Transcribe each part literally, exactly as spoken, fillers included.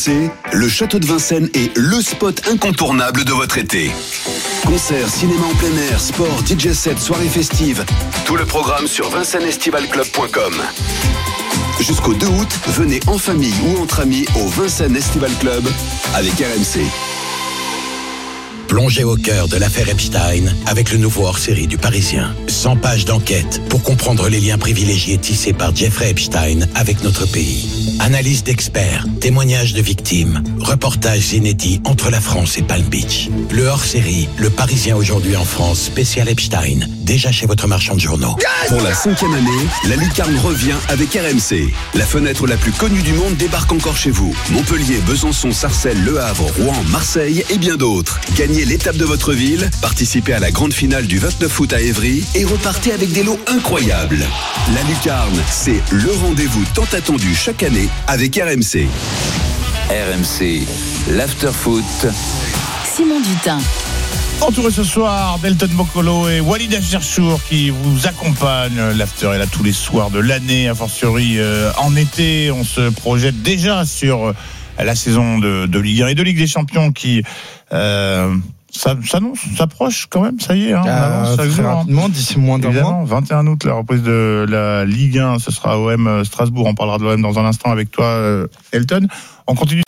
C, le château de Vincennes est le spot incontournable de votre été. Concerts, cinéma en plein air, sport, D J set, soirées festives. Tout le programme sur vincennes estival club point com. Jusqu'au deux août, venez en famille ou entre amis au Vincennes Estival Club avec R M C. Plongez au cœur de l'affaire Epstein avec le nouveau hors-série du Parisien. cent pages d'enquête pour comprendre les liens privilégiés tissés par Jeffrey Epstein avec notre pays. Analyse d'experts, témoignages de victimes, reportages inédits entre la France et Palm Beach. Le hors-série, le Parisien aujourd'hui en France, spécial Epstein, déjà chez votre marchand de journaux. Pour la cinquième année, la Lucarne revient avec R M C. La fenêtre la plus connue du monde débarque encore chez vous. Montpellier, Besançon, Sarcelles, Le Havre, Rouen, Marseille et bien d'autres. Gagnez l'étape de votre ville, participez à la grande finale du vingt-neuf août à Évry et repartez avec des lots incroyables. La Lucarne, c'est le rendez-vous tant attendu chaque année avec R M C. R M C, l'after-foot. Simon Dutin. Entouré ce soir d'Elton Bokolo et Walid Acharchour qui vous accompagnent. L'after est là tous les soirs de l'année, a fortiori euh, en été. On se projette déjà sur euh, la saison de, de Ligue un et de Ligue des Champions qui euh, ça, s'annonce, s'approche quand même, ça y est. Hein, on avance très jour, rapidement, hein. D'ici moins d'un mois. vingt et un août, la reprise de la Ligue un, ce sera O M Strasbourg. On parlera de l'O M dans un instant avec toi, euh, Elton. On continue.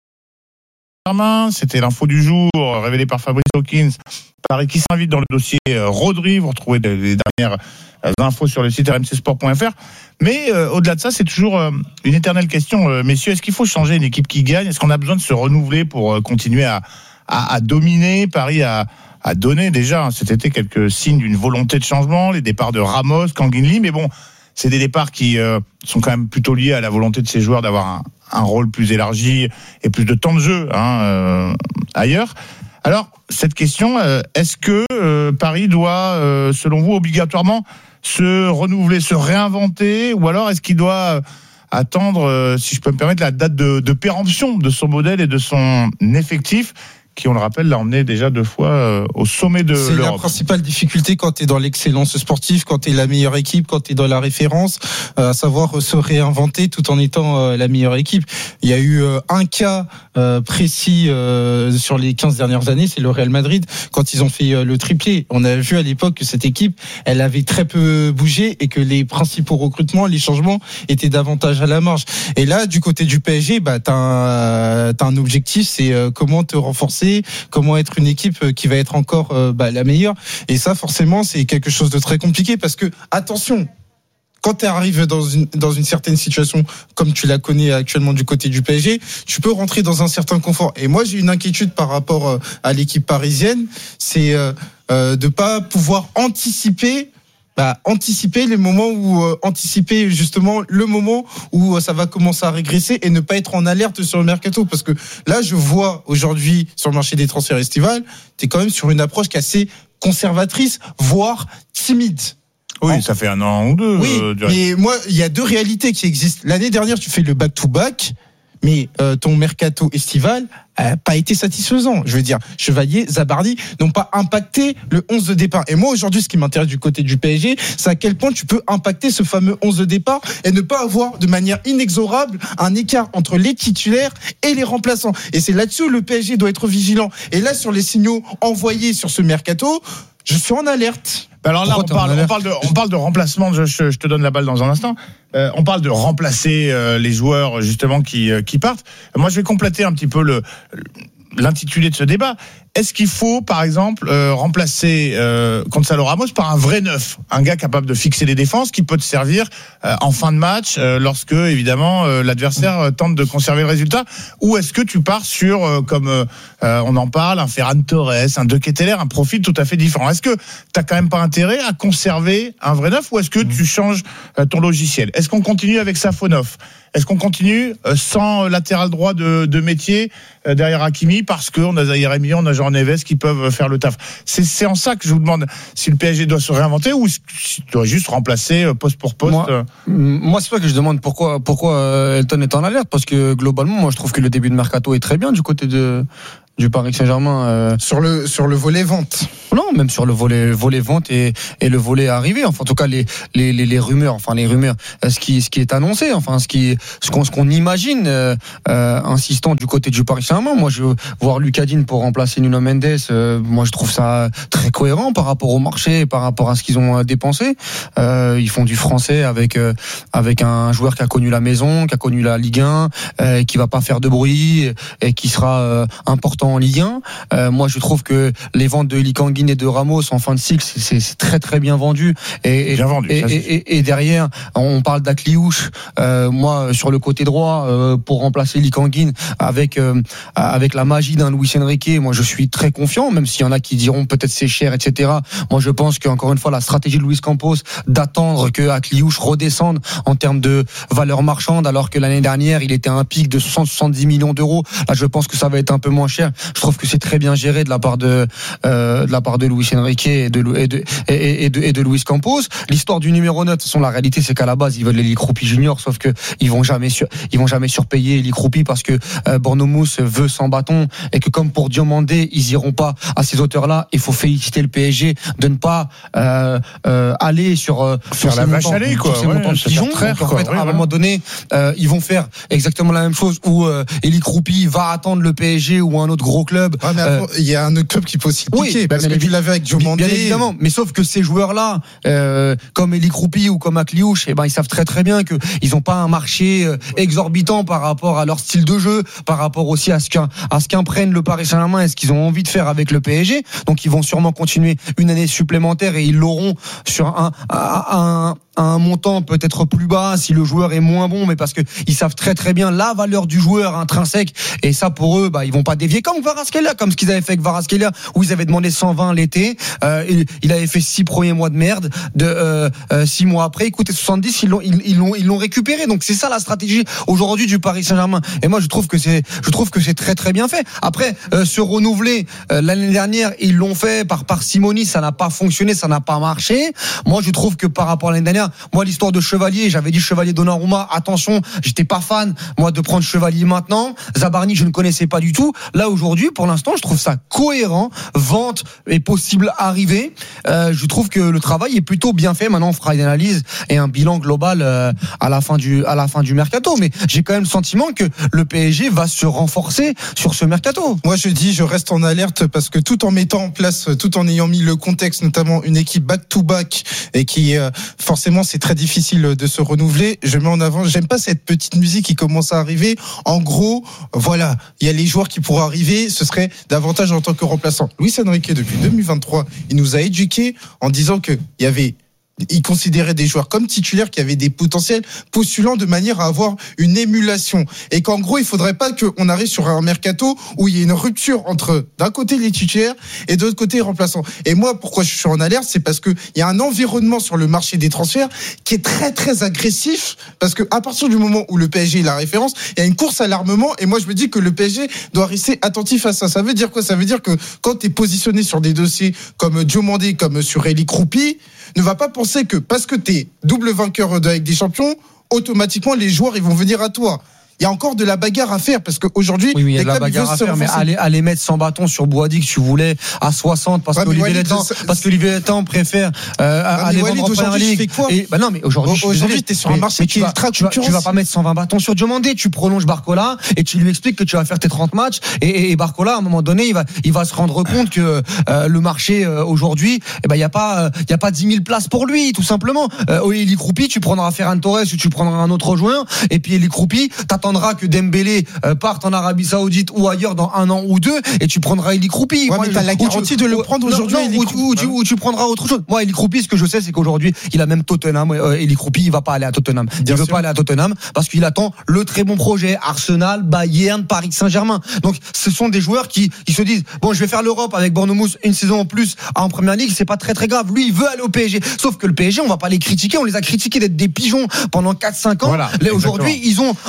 C'était l'info du jour, révélée par Fabrice Hawkins, Paris qui s'invite dans le dossier Rodri. Vous retrouvez les dernières infos sur le site r m c sport point f r. Mais euh, au-delà de ça, c'est toujours euh, une éternelle question, euh, messieurs. Est-ce qu'il faut changer une équipe qui gagne ? Est-ce qu'on a besoin de se renouveler pour euh, continuer à, à, à dominer ? Paris a, a donné déjà hein, cet été quelques signes d'une volonté de changement, les départs de Ramos, Kanginli, mais bon, c'est des départs qui euh, sont quand même plutôt liés à la volonté de ces joueurs d'avoir un, un rôle plus élargi et plus de temps de jeu hein, euh, ailleurs. Alors, cette question, euh, est-ce que euh, Paris doit, euh, selon vous, obligatoirement se renouveler, se réinventer, ou alors est-ce qu'il doit euh, attendre, euh, si je peux me permettre, la date de, de péremption de son modèle et de son effectif qui, on le rappelle, l'a emmené déjà deux fois euh, au sommet de c'est l'Europe. C'est la principale difficulté quand tu es dans l'excellence sportive, quand tu es la meilleure équipe, quand tu es dans la référence, euh, à savoir se réinventer tout en étant euh, la meilleure équipe. Il y a eu euh, un cas euh, précis euh, sur les quinze dernières années, c'est le Real Madrid, quand ils ont fait euh, le triplé. On a vu à l'époque que cette équipe, elle avait très peu bougé et que les principaux recrutements, les changements étaient davantage à la marge. Et là, du côté du P S G, bah, tu as un, t'as un objectif, c'est euh, comment te renforcer, comment être une équipe qui va être encore euh, bah, la meilleure. Et ça, forcément, c'est quelque chose de très compliqué parce que, attention, quand tu arrives dans une, dans une certaine situation, comme tu la connais actuellement du côté du P S G, tu peux rentrer dans un certain confort. Et moi, j'ai une inquiétude par rapport euh, à l'équipe parisienne, c'est euh, euh, de pas pouvoir anticiper Bah, anticiper les moments où euh, anticiper justement le moment où euh, ça va commencer à régresser et ne pas être en alerte sur le mercato, parce que là je vois aujourd'hui sur le marché des transferts estivales, tu es quand même sur une approche qui est assez conservatrice, voire timide. Oui, en... ça fait un an ou deux. Oui, euh, mais moi il y a deux réalités qui existent. L'année dernière tu fais le back-to-back, mais euh, ton mercato estival n'a pas été satisfaisant. Je veux dire, Chevalier, Zabardi n'ont pas impacté le onze de départ. Et moi, aujourd'hui, ce qui m'intéresse du côté du P S G, c'est à quel point tu peux impacter ce fameux onze de départ et ne pas avoir de manière inexorable un écart entre les titulaires et les remplaçants. Et c'est là-dessus où le P S G doit être vigilant. Et là, sur les signaux envoyés sur ce mercato, je suis en alerte. Alors là, on parle, on, parle de, on parle de remplacement. Je, je, je te donne la balle dans un instant. Euh, on parle de remplacer euh, les joueurs justement qui, euh, qui partent. Moi, je vais compléter un petit peu le, l'intitulé de ce débat. Est-ce qu'il faut, par exemple, euh, remplacer euh, Gonzalo Ramos par un vrai neuf, un gars capable de fixer les défenses, qui peut te servir euh, en fin de match euh, lorsque, évidemment, euh, l'adversaire euh, tente de conserver le résultat, ou est-ce que tu pars sur, euh, comme euh, on en parle, un Ferran Torres, un De Ketteler, un profil tout à fait différent? Est-ce que t'as quand même pas intérêt à conserver un vrai neuf, ou est-ce que tu changes euh, ton logiciel? Est-ce qu'on continue avec Safonov? Est-ce qu'on continue euh, sans latéral droit de, de métier euh, derrière Hakimi, parce qu'on a Zahir Emery, on a Jean Neves qui peuvent faire le taf? C'est, c'est en ça que je vous demande si le P S G doit se réinventer ou si tu dois juste remplacer euh, poste pour poste. Moi, euh... moi c'est pas que je demande pourquoi, pourquoi Elton est en alerte, parce que globalement, moi je trouve que le début de mercato est très bien du côté de, du Paris Saint-Germain. Euh... Sur le sur le volet vente. Non, même sur le volet volet vente et, et le volet arrivé. Enfin, en tout cas, les les les, les rumeurs, enfin les rumeurs, ce qui ce qui est annoncé, enfin ce qui ce qu'on ce qu'on imagine, euh, euh, insistant du côté du Paris Saint-Germain. Moi, je veux voir Lucas Digne pour remplacer Nuno Mendes. Euh, moi, je trouve ça très cohérent par rapport au marché, et par rapport à ce qu'ils ont dépensé. Euh, ils font du français avec euh, avec un joueur qui a connu la maison, qui a connu la Ligue un, euh, qui va pas faire de bruit et qui sera euh, important en Ligue un. Euh, moi, je trouve que les ventes de Ily Kangin et de Ramos en fin de cycle, c'est, c'est très très bien vendu. Et, bien vendu, et, ça, et, et, et derrière, on parle d'Akliouche. Euh, moi, sur le côté droit, euh, pour remplacer Ily Kangin avec euh, avec la magie d'un Luis Enrique, moi, je suis très confiant. Même s'il y en a qui diront peut-être c'est cher, et cetera. Moi, je pense qu'encore une fois, la stratégie de Luis Campos d'attendre que Akliouche redescende en termes de valeur marchande, alors que l'année dernière, il était à un pic de soixante à soixante-dix millions d'euros. Là, je pense que ça va être un peu moins cher. Je trouve que c'est très bien géré de la part de euh, de la part de Luis Enrique et de et de et, et de, et de Luis Campos. L'histoire du numéro neuf, de toute façon, la réalité, c'est qu'à la base, ils veulent Ely Kroupi Junior, sauf que ils vont jamais sur, ils vont jamais surpayer Ely Kroupi parce que euh, Bournemouth veut sans bâton et que comme pour Diomandé, ils iront pas à ces hauteurs-là. Il faut féliciter le P S G de ne pas euh, euh, aller sur euh, faire la vache à lait, quoi. Sur ces ouais, montants de pigeons. Traire, Donc, en fait, ouais, à un ouais. moment donné, euh, ils vont faire exactement la même chose où euh, Ely Kroupi va attendre le P S G ou un autre gros club. Ouais, mais Euh, attends, il y a un autre club qui peut aussi le oui, piquer, bah, parce mais que bien- tu l'avais avec Diomandé. Bien évidemment, mais sauf que ces joueurs-là, euh, comme Ely Kroupi ou comme Akliouche, eh ben ils savent très très bien que ils ont pas un marché euh, exorbitant par rapport à leur style de jeu, par rapport aussi à ce qu'un à ce qu'un prenne le Paris Saint-Germain et ce qu'ils ont envie de faire avec le P S G. Donc ils vont sûrement continuer une année supplémentaire et ils l'auront sur un un, un à un montant peut-être plus bas si le joueur est moins bon, mais parce que ils savent très très bien la valeur du joueur intrinsèque, et ça pour eux, bah ils vont pas dévier comme Kvaratskhelia, comme ce qu'ils avaient fait avec Kvaratskhelia où ils avaient demandé cent vingt l'été, euh, il, il avait fait six premiers mois de merde, de euh, euh, six mois après il coûtait soixante-dix, ils l'ont ils, ils l'ont ils l'ont récupéré. Donc c'est ça la stratégie aujourd'hui du Paris Saint-Germain, et moi je trouve que c'est je trouve que c'est très très bien fait. Après euh, se renouveler, euh, l'année dernière ils l'ont fait par parcimonie, ça n'a pas fonctionné, ça n'a pas marché. Moi je trouve que par rapport à l'année dernière, moi l'histoire de Chevalier, j'avais dit Chevalier Donnarumma, attention, j'étais pas fan moi de prendre Chevalier maintenant. Zabarni je ne connaissais pas du tout. Là aujourd'hui pour l'instant je trouve ça cohérent, vente est possible arrivée. Euh, je trouve que le travail est plutôt bien fait. Maintenant on fera une analyse et un bilan global euh, à la fin du à la fin du mercato, mais j'ai quand même le sentiment que le P S G va se renforcer sur ce mercato. Moi, je dis, je reste en alerte parce que tout en mettant en place, tout en ayant mis le contexte, notamment une équipe back-to-back et qui, euh, forcément, c'est très difficile de se renouveler. Je mets en avant, j'aime pas cette petite musique qui commence à arriver. En gros, voilà, il y a les joueurs qui pourraient arriver, ce serait davantage en tant que remplaçant. Luis Enrique, depuis deux mille vingt-trois, il nous a éduqués en disant que il y avait il considérait des joueurs comme titulaires qui avaient des potentiels postulant de manière à avoir une émulation, et qu'en gros il faudrait pas qu'on arrive sur un mercato où il y ait une rupture entre d'un côté les titulaires et de l'autre côté les remplaçants. Et moi pourquoi je suis en alerte, c'est parce que il y a un environnement sur le marché des transferts qui est très très agressif, parce que à partir du moment où le P S G est la référence, il y a une course à l'armement, et moi je me dis que le P S G doit rester attentif à ça. Ça veut dire quoi? Ça veut dire que quand tu es positionné sur des dossiers comme Diomandé, comme sur Ely Kroupi, ne va pas penser que parce que tu es double vainqueur de Ligue des Champions, automatiquement les joueurs ils vont venir à toi. Il y a encore de la bagarre à faire, parce qu'aujourd'hui, oui, mais il y a les de la clubs, ils bagarre veulent à se faire, mais renforcer. aller, aller mettre sans bâton sur Boadi que tu voulais à soixante parce Ouais, que mais Olivier Walid, Létang, ça- parce que Olivier Létang préfère euh, mais aller Walid, vendre en Première aujourd'hui, tu Ligue. fais quoi? Et bah non, mais aujourd'hui, je suis Aujourd'hui, désolé. t'es sur un Mais- marché mais qui tu est vas- ultra tu vas, tu vas concurrentiel. pas mettre cent vingt bâtons sur Diomandé, tu prolonges Barcola et tu lui expliques que tu vas faire tes trente matchs, et, et, et Barcola à un moment donné, il va il va se rendre compte que euh, le marché euh, aujourd'hui, eh ben il y a pas euh, il y a pas dix mille places pour lui, tout simplement. Euh, au Ely Kroupi, tu prendras Ferran Torres ou tu prendras un autre joueur, et puis Ely Kroupi, t'attendras que Dembélé euh, parte en Arabie Saoudite ou ailleurs dans un an ou deux, et tu prendras Ely Kroupi. Ouais, Moi, mais t'as la ou tu- garantie de le ou- prendre non, aujourd'hui, non, Ely ou, Kroupi. ou tu, ou tu prendras autre chose. Moi, Ely Kroupi, ce que je sais, c'est qu'aujourd'hui, il a même Tottenham. Euh, Ely Kroupi, il va pas aller à Tottenham. Bien il veut sûr. pas aller à Tottenham parce qu'il attend le très bon projet Arsenal, Bayern, Paris Saint-Germain. Donc, ce sont des joueurs qui, qui se disent bon, je vais faire l'Europe avec Bournemouth une saison en plus en Première Ligue, c'est pas très très grave. Lui, il veut aller au P S G. Sauf que le P S G, on va pas les critiquer. On les a critiqués d'être des pigeons pendant quatre cinq ans. Voilà, Là, aujourd'hui, exactement. ils ont en magasin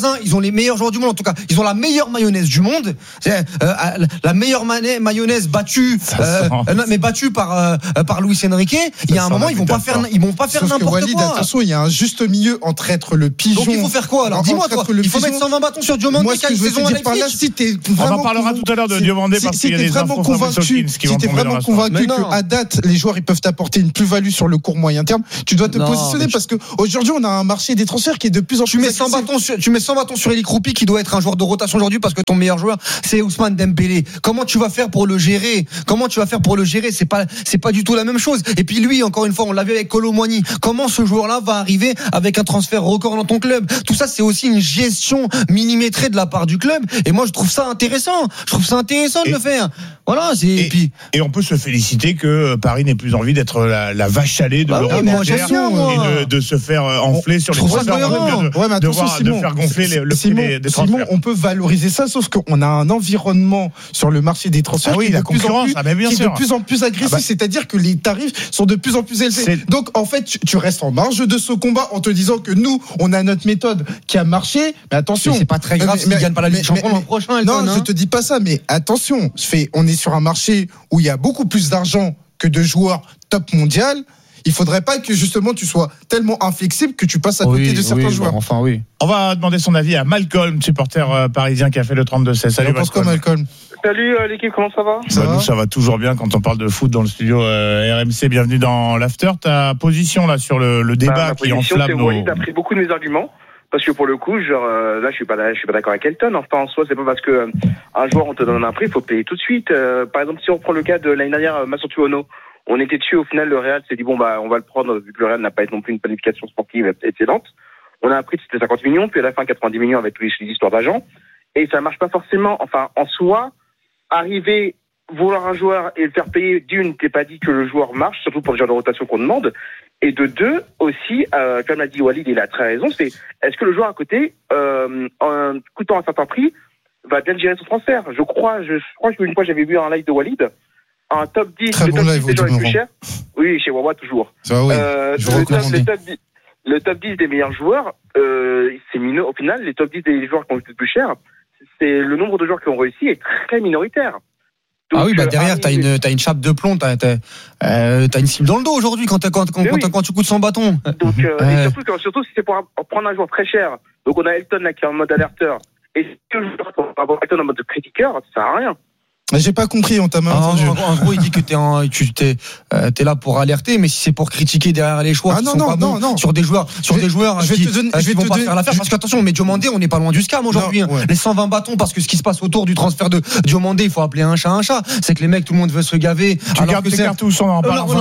voisins, ils ont les meilleurs joueurs du monde. En tout cas, ils ont la meilleure mayonnaise du monde. C'est, euh, la meilleure mané- mayonnaise battue, euh, euh, mais battue par euh, par Luis Enrique. Il y a un moment, ils vont pas faire, ils vont pas faire Sauf n'importe que Walid, quoi. attention, il y a un juste milieu entre être le pigeon. Donc il faut faire quoi alors? Dis-moi toi. Il faut mettre cent vingt bâtons sur Diomandé. Moi, ce que je veux te dire par là, si t'es vraiment on en parlera tout à l'heure de Diomandé parce qu'il y a des vraiment infos convaincu, qui vont si t'es tomber dans vraiment la soirée. convaincu qu'à date, les joueurs ils peuvent t'apporter une plus-value sur le court moyen terme, tu dois te Non, positionner tu... parce que aujourd'hui on a un marché des transferts qui est de plus en tu plus. Mets cent bâtons sur, tu mets cent bâtons sur Eli Kroupi qui doit être un joueur de rotation aujourd'hui parce que ton meilleur joueur c'est Ousmane Dembélé. Comment tu vas faire pour le gérer? Comment tu vas faire pour le gérer? C'est pas, c'est pas du tout la même chose. Et puis lui, encore une fois, on l'a vu avec Kolo Muani. Comment ce joueur-là va arriver avec un transfert record dans ton club? Tout ça, c'est aussi une gestion millimétrée de la part du club. Et moi, je trouve ça intéressant. Je trouve ça intéressant de et, le faire. Voilà. C'est, et, et, puis, et on peut se féliciter que Paris n'ait plus envie d'être la, la vache à lait de bah l'Europe oui, entière et de, de se faire enfler sur les transferts, de, ouais, mais de, voir, Simon, de faire gonfler les, le Simon, prix des, des transferts. Simon, on peut valoriser ça, sauf qu'on a un environnement sur le marché des transferts ah oui, qui, la est de, plus en plus, ah ben bien qui sûr. est de plus en plus agressif, ah bah. C'est-à-dire que les tarifs sont de plus en plus élevés. C'est... Donc en fait, tu, tu restes en marge de ce combat en te disant que nous, on a notre méthode qui a marché, mais attention. Mais c'est pas très grave s'ils ne gagnent pas la Ligue des Champions l'an prochain. Non, Elton, je hein. te dis pas ça, mais attention, on est sur un marché où il y a beaucoup plus d'argent que de joueurs top mondial. Il faudrait pas que justement tu sois tellement inflexible que tu passes à côté oui, de certains oui, joueurs. Bon, enfin oui. On va demander son avis à Malcolm, supporter euh, parisien qui a fait le trente-deux seize. Salut Malcolm. Malcolm. Salut euh, l'équipe, comment ça va? Ça bah, va nous ça va toujours bien quand on parle de foot dans le studio euh, R M C. Bienvenue dans l'after. Ta position là sur le, le débat bah, qui enflamme nos... Walid a pris beaucoup de mes arguments. Parce que pour le coup, genre, euh, là, je suis pas, je suis pas d'accord avec Elton. Enfin, en soi, c'est pas parce que euh, un joueur on te donne un prix, il faut payer tout de suite. Euh, par exemple, si on prend le cas de l'année dernière, euh, Massoudou Ono, on était dessus. Au final, le Real s'est dit bon bah, on va le prendre vu que le Real n'a pas été non plus une planification sportive excellente. On a appris que c'était cinquante millions, puis à la fin quatre-vingt-dix millions avec toutes les histoires d'agents. Et ça marche pas forcément. Enfin, en soi, arriver vouloir un joueur et le faire payer, d'une, t'es pas dit que le joueur marche, surtout pour le genre de rotation qu'on demande. Et de deux, aussi, euh, comme l'a dit Walid, il a très raison, c'est est-ce que le joueur à côté, euh, en coûtant un certain prix, va bien gérer son transfert? Je crois, je, je crois qu'une fois j'avais vu un live de Walid, un top dix, très le bon top live, dix des joueurs les plus chers. Oui, chez Wawa toujours. Ça, oui, euh, je le, top, le, top dix, le top dix des meilleurs joueurs, euh, c'est mineur. Au final, les top dix des joueurs qui ont été le plus cher, c'est le nombre de joueurs qui ont réussi est très minoritaire. Donc, ah oui, bah derrière, euh, t'as une, t'as une chape de plomb, t'as, t'as, euh, t'as une cible dans le dos aujourd'hui quand, quand, quand, quand, oui. quand tu coûtes son bâton. Donc, euh, ouais. et surtout, quand, surtout si c'est pour prendre un joueur très cher. Donc, on a Elton là qui est en mode alerteur. Et que le joueur pour avoir Elton en mode critiqueur, ça sert à rien. J'ai pas compris, on t'a mal ah, entendu. En, en gros, il dit que t'es, en, tu, t'es, euh, t'es là pour alerter, mais si c'est pour critiquer derrière les choix ah, qui non, sont non, pas non, bons non. sur des joueurs, sur je des joueurs je vais qui, te donner, euh, je vais qui vont te pas donner, faire l'affaire. je... Parce qu'attention, mais Diomandé, on n'est pas loin du scam aujourd'hui. Non, ouais. Les cent vingt bâtons, parce que ce qui se passe autour du transfert de Diomandé, il faut appeler un chat un chat. C'est que les mecs, tout le monde veut se gaver. Tu alors gardes tes cartouches, on en parle. On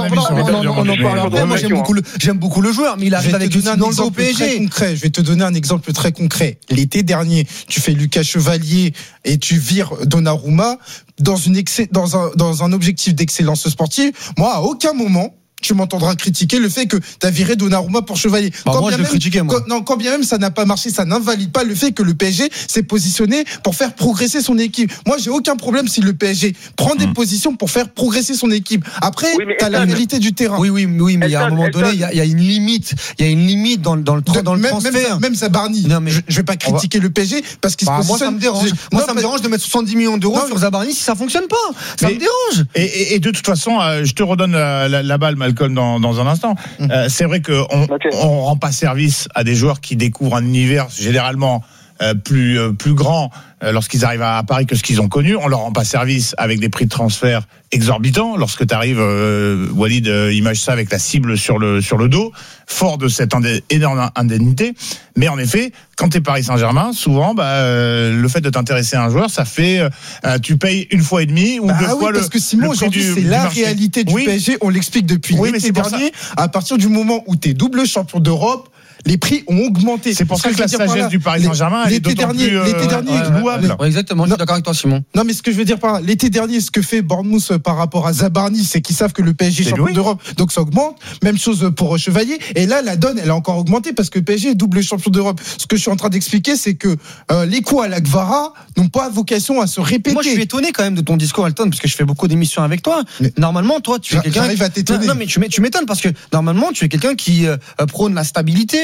en parle après. Moi, j'aime beaucoup le, j'aime beaucoup le joueur, mais il arrive avec une dans le P S G. Je vais te donner un exemple très concret. L'été dernier, tu fais Lucas Chevalier et tu vires Donnarumma dans une excès, dans un dans un objectif d'excellence sportive. Moi, à aucun moment tu m'entendras critiquer le fait que tu as viré Donnarumma pour Chevalier. Bah quand moi, bien je le même, critiquais, moi. Quand, non, quand bien même ça n'a pas marché, ça n'invalide pas le fait que le P S G s'est positionné pour faire progresser son équipe. Moi, j'ai aucun problème si le P S G prend des mmh. positions pour faire progresser son équipe. Après, oui, tu as la réalité du terrain. Oui, oui, oui, mais il y a un moment donné, il y a, y a une limite. Il y a une limite dans, dans le, de, dans le même, transfert. Même, même Zabarni. Non, mais je, je vais pas critiquer va... le P S G parce qu'il bah, se Moi, positionne. ça me dérange. Je... Moi, non, ça mais... me dérange de mettre soixante-dix millions d'euros non, sur Zabarni si ça fonctionne pas. Ça mais... me dérange. Et, et, et de toute façon, euh, je te redonne la, la, la balle, Malcolm, dans, dans un instant. Euh, c'est vrai qu'on okay. on rend pas service à des joueurs qui découvrent un univers généralement euh, plus euh, plus grand euh, lorsqu'ils arrivent à Paris que ce qu'ils ont connu. On leur rend pas service avec des prix de transfert exorbitants. Lorsque tu arrives, euh, Walid euh, image ça avec la cible sur le sur le dos, fort de cette indé- énorme indemnité. Mais en effet, quand tu es Paris Saint-Germain, souvent, bah, euh, le fait de t'intéresser à un joueur, ça fait, euh, tu payes une fois et demi ou bah deux oui, fois le. Parce que Simon, aujourd'hui, c'est du la marché. réalité du oui. P S G. On l'explique depuis oui, l'été dernier. À partir du moment où tu es double champion d'Europe, les prix ont augmenté. C'est pour ça que, que la sagesse du Paris Saint-Germain elle est d'autant dernier, plus euh, l'été dernier, euh, louable. Ouais, exactement, je suis d'accord avec toi, Simon. Non, mais ce que je veux dire par là, l'été dernier, ce que fait Bournemouth par rapport à Zabarni, c'est qu'ils savent que le P S G est champion Louis. d'Europe, donc ça augmente. Même chose pour Chevalier. Et là, la donne, elle a encore augmenté parce que le P S G est double champion d'Europe. Ce que je suis en train d'expliquer, c'est que euh, les coups à la Gvara n'ont pas vocation à se répéter. Moi, je suis étonné quand même de ton discours, Alton, parce que je fais beaucoup d'émissions avec toi. Mais normalement, toi, tu es quelqu'un. J'arrive à t'étonner. Non, non mais tu m'étonnes parce que normalement, tu es quelqu'un qui euh, prône la stabilité,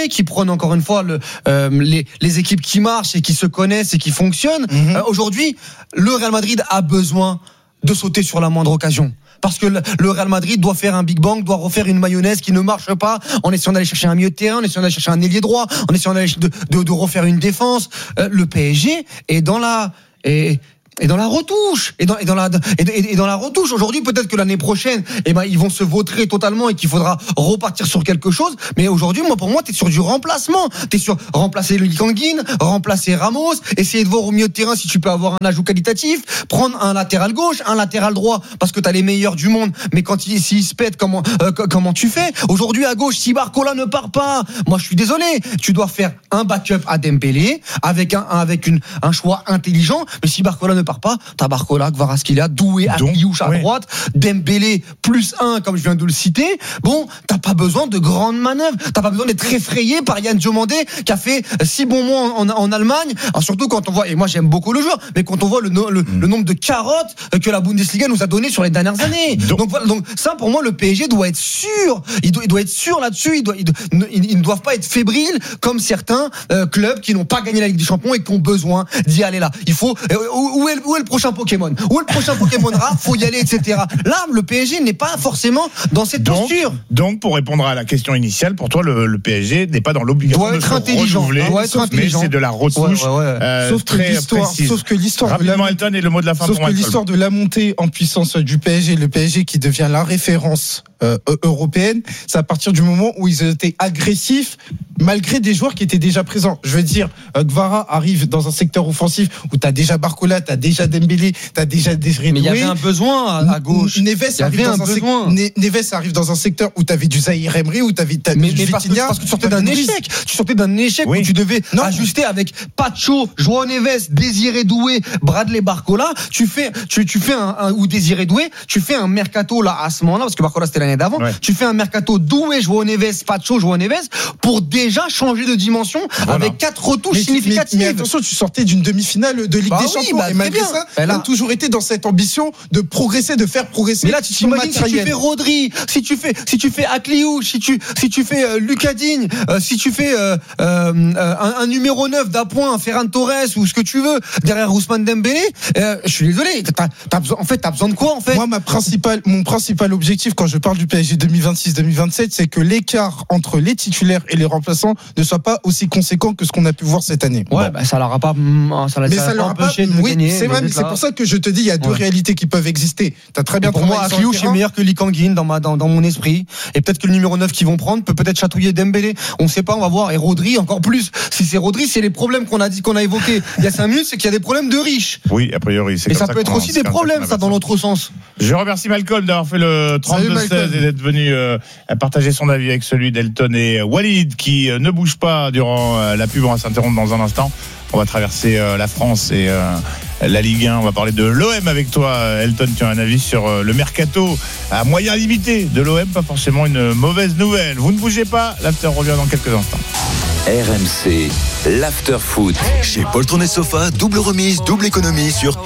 qui prône encore une fois le, euh, les, les équipes qui marchent et qui se connaissent et qui fonctionnent. Mm-hmm. Euh, aujourd'hui, le Real Madrid a besoin de sauter sur la moindre occasion. Parce que le Real Madrid doit faire un Big Bang, doit refaire une mayonnaise qui ne marche pas, en essayant d'aller chercher un milieu de terrain, en essayant d'aller chercher un ailier droit, en essayant d'aller de, de, de refaire une défense. Euh, le P S G est dans la... Est, Et dans la retouche, et dans, et dans la, et, et dans la retouche. Aujourd'hui, peut-être que l'année prochaine, eh ben, ils vont se vautrer totalement et qu'il faudra repartir sur quelque chose. Mais aujourd'hui, moi, pour moi, t'es sur du remplacement. T'es sur remplacer le Likanguin, remplacer Ramos, essayer de voir au milieu de terrain si tu peux avoir un ajout qualitatif, prendre un latéral gauche, un latéral droit, parce que t'as les meilleurs du monde. Mais quand ils, s'ils se pètent, comment, euh, comment tu fais? Aujourd'hui, à gauche, si Barcola ne part pas, moi, je suis désolé. Tu dois faire un backup à Dembélé, avec un, avec une, un choix intelligent. Mais si Barcola ne part pas, t'as Barcola, Kvaratskhelia, Doué, Akliouche à oui. droite, Dembélé plus un, comme je viens de le citer. Bon, t'as pas besoin de grandes manœuvres, t'as pas besoin d'être effrayé par Yann Diomandé qui a fait six bons mois en, en, en Allemagne. Alors surtout quand on voit, et moi j'aime beaucoup le joueur, mais quand on voit le, le, mm. le nombre de carottes que la Bundesliga nous a donné sur les dernières années. Donc, donc voilà, donc ça pour moi le P S G doit être sûr, il doit, il doit être sûr là-dessus, il doit, il doit, ils, ils ne doivent pas être fébriles comme certains euh, clubs qui n'ont pas gagné la Ligue des Champions et qui ont besoin d'y aller là. Il faut, euh, où, où est, où est le prochain Pokémon? Où est le prochain Pokémon rare? Faut y aller, et cetera. Là, le P S G n'est pas forcément dans cette donc, posture. Donc, pour répondre à la question initiale, pour toi, le, le P S G n'est pas dans l'obligation doit de être se intelligent. renouveler, doit être intelligent. mais c'est de la retouche. Ouais, ouais, ouais. Euh, sauf, très que l'histoire, sauf que l'histoire, rapidement, de la, Elton, et le mot de la fin sauf pour que Elton. l'histoire de la montée en puissance du P S G, le P S G qui devient la référence euh, européenne, c'est à partir du moment où ils étaient agressifs, malgré des joueurs qui étaient déjà présents. Je veux dire, euh, Kvara arrive dans un secteur offensif où t'as déjà Barcola, t'as déjà Dembélé, t'as déjà Désiré Doué. Mais il y avait un besoin à, à gauche. Neves arrive, dans un besoin. Sec... Neves arrive dans un secteur où t'avais du Zahir Emery, où t'avais t'as mais, mais parce, que, parce que tu sortais d'un échec. Tu sortais d'un échec oui. où tu devais non. ajuster avec Pacho, João Neves, Désiré Doué, Bradley Barcola. Tu fais, tu, tu fais un, un ou Désiré Doué, tu fais un mercato là à ce moment-là parce que Barcola c'était l'année d'avant. Ouais. Tu fais un mercato Doué, João Neves, Pacho, João Neves pour déjà changer de dimension voilà. avec quatre retouches mais, significatives. Mais, mais attention, tu sortais d'une demi-finale de Ligue bah des oui, Champions bah, et malgré ça, tu as toujours été dans cette ambition de progresser, de faire progresser. Mais là, tu t'imagines si tu fais Rodri, si tu fais, si tu fais Akliouche, si tu, si tu fais euh, Lucas Digne, euh, si tu fais euh, euh, un, un numéro neuf d'appoint, un Ferran Torres ou ce que tu veux derrière Ousmane Dembélé, euh, je suis désolé. T'as, t'as besoin, en fait, t'as besoin de quoi en fait? Moi, ma principale, mon principal objectif quand je parle du P S G deux mille vingt-six deux mille vingt-sept, c'est que l'écart entre les titulaires et les remplaçants ne soit pas aussi conséquent que ce qu'on a pu voir cette année. Ouais, bon. bah, ça leur a pas, ça, mais ça, ça leur a pas, oui, gagner, c'est vrai, mais c'est pour ça que je te dis, il y a deux ouais. réalités qui peuvent exister. T'as très bien. Et pour moi, Akliouche est meilleur que Likanguin dans ma, dans, dans mon esprit. Et peut-être que le numéro neuf qu'ils vont prendre peut peut-être chatouiller Dembélé. On sait pas, on va voir. Et Rodri, encore plus. Si c'est Rodri, c'est les problèmes qu'on a dit, qu'on a évoqués il y a cinq minutes, c'est qu'il y a des problèmes de riches. Oui, a priori, c'est Et comme ça, ça peut être aussi des problèmes, ça, dans l'autre sens. Je remercie Malcolm d'avoir fait le trente-deux seize et d'être venu euh, partager son avis avec celui d'Elton et Walid qui euh, ne bouge pas durant euh, la pub. On va s'interrompre dans un instant. On va traverser euh, la France et euh, la Ligue un. On va parler de l'O M avec toi, Elton. Tu as un avis sur euh, le mercato à moyen limité de l'O M. Pas forcément une mauvaise nouvelle. Vous ne bougez pas. L'after revient dans quelques instants. R M C, l'after foot. Chez Poltron et Sofa, double remise, double économie sur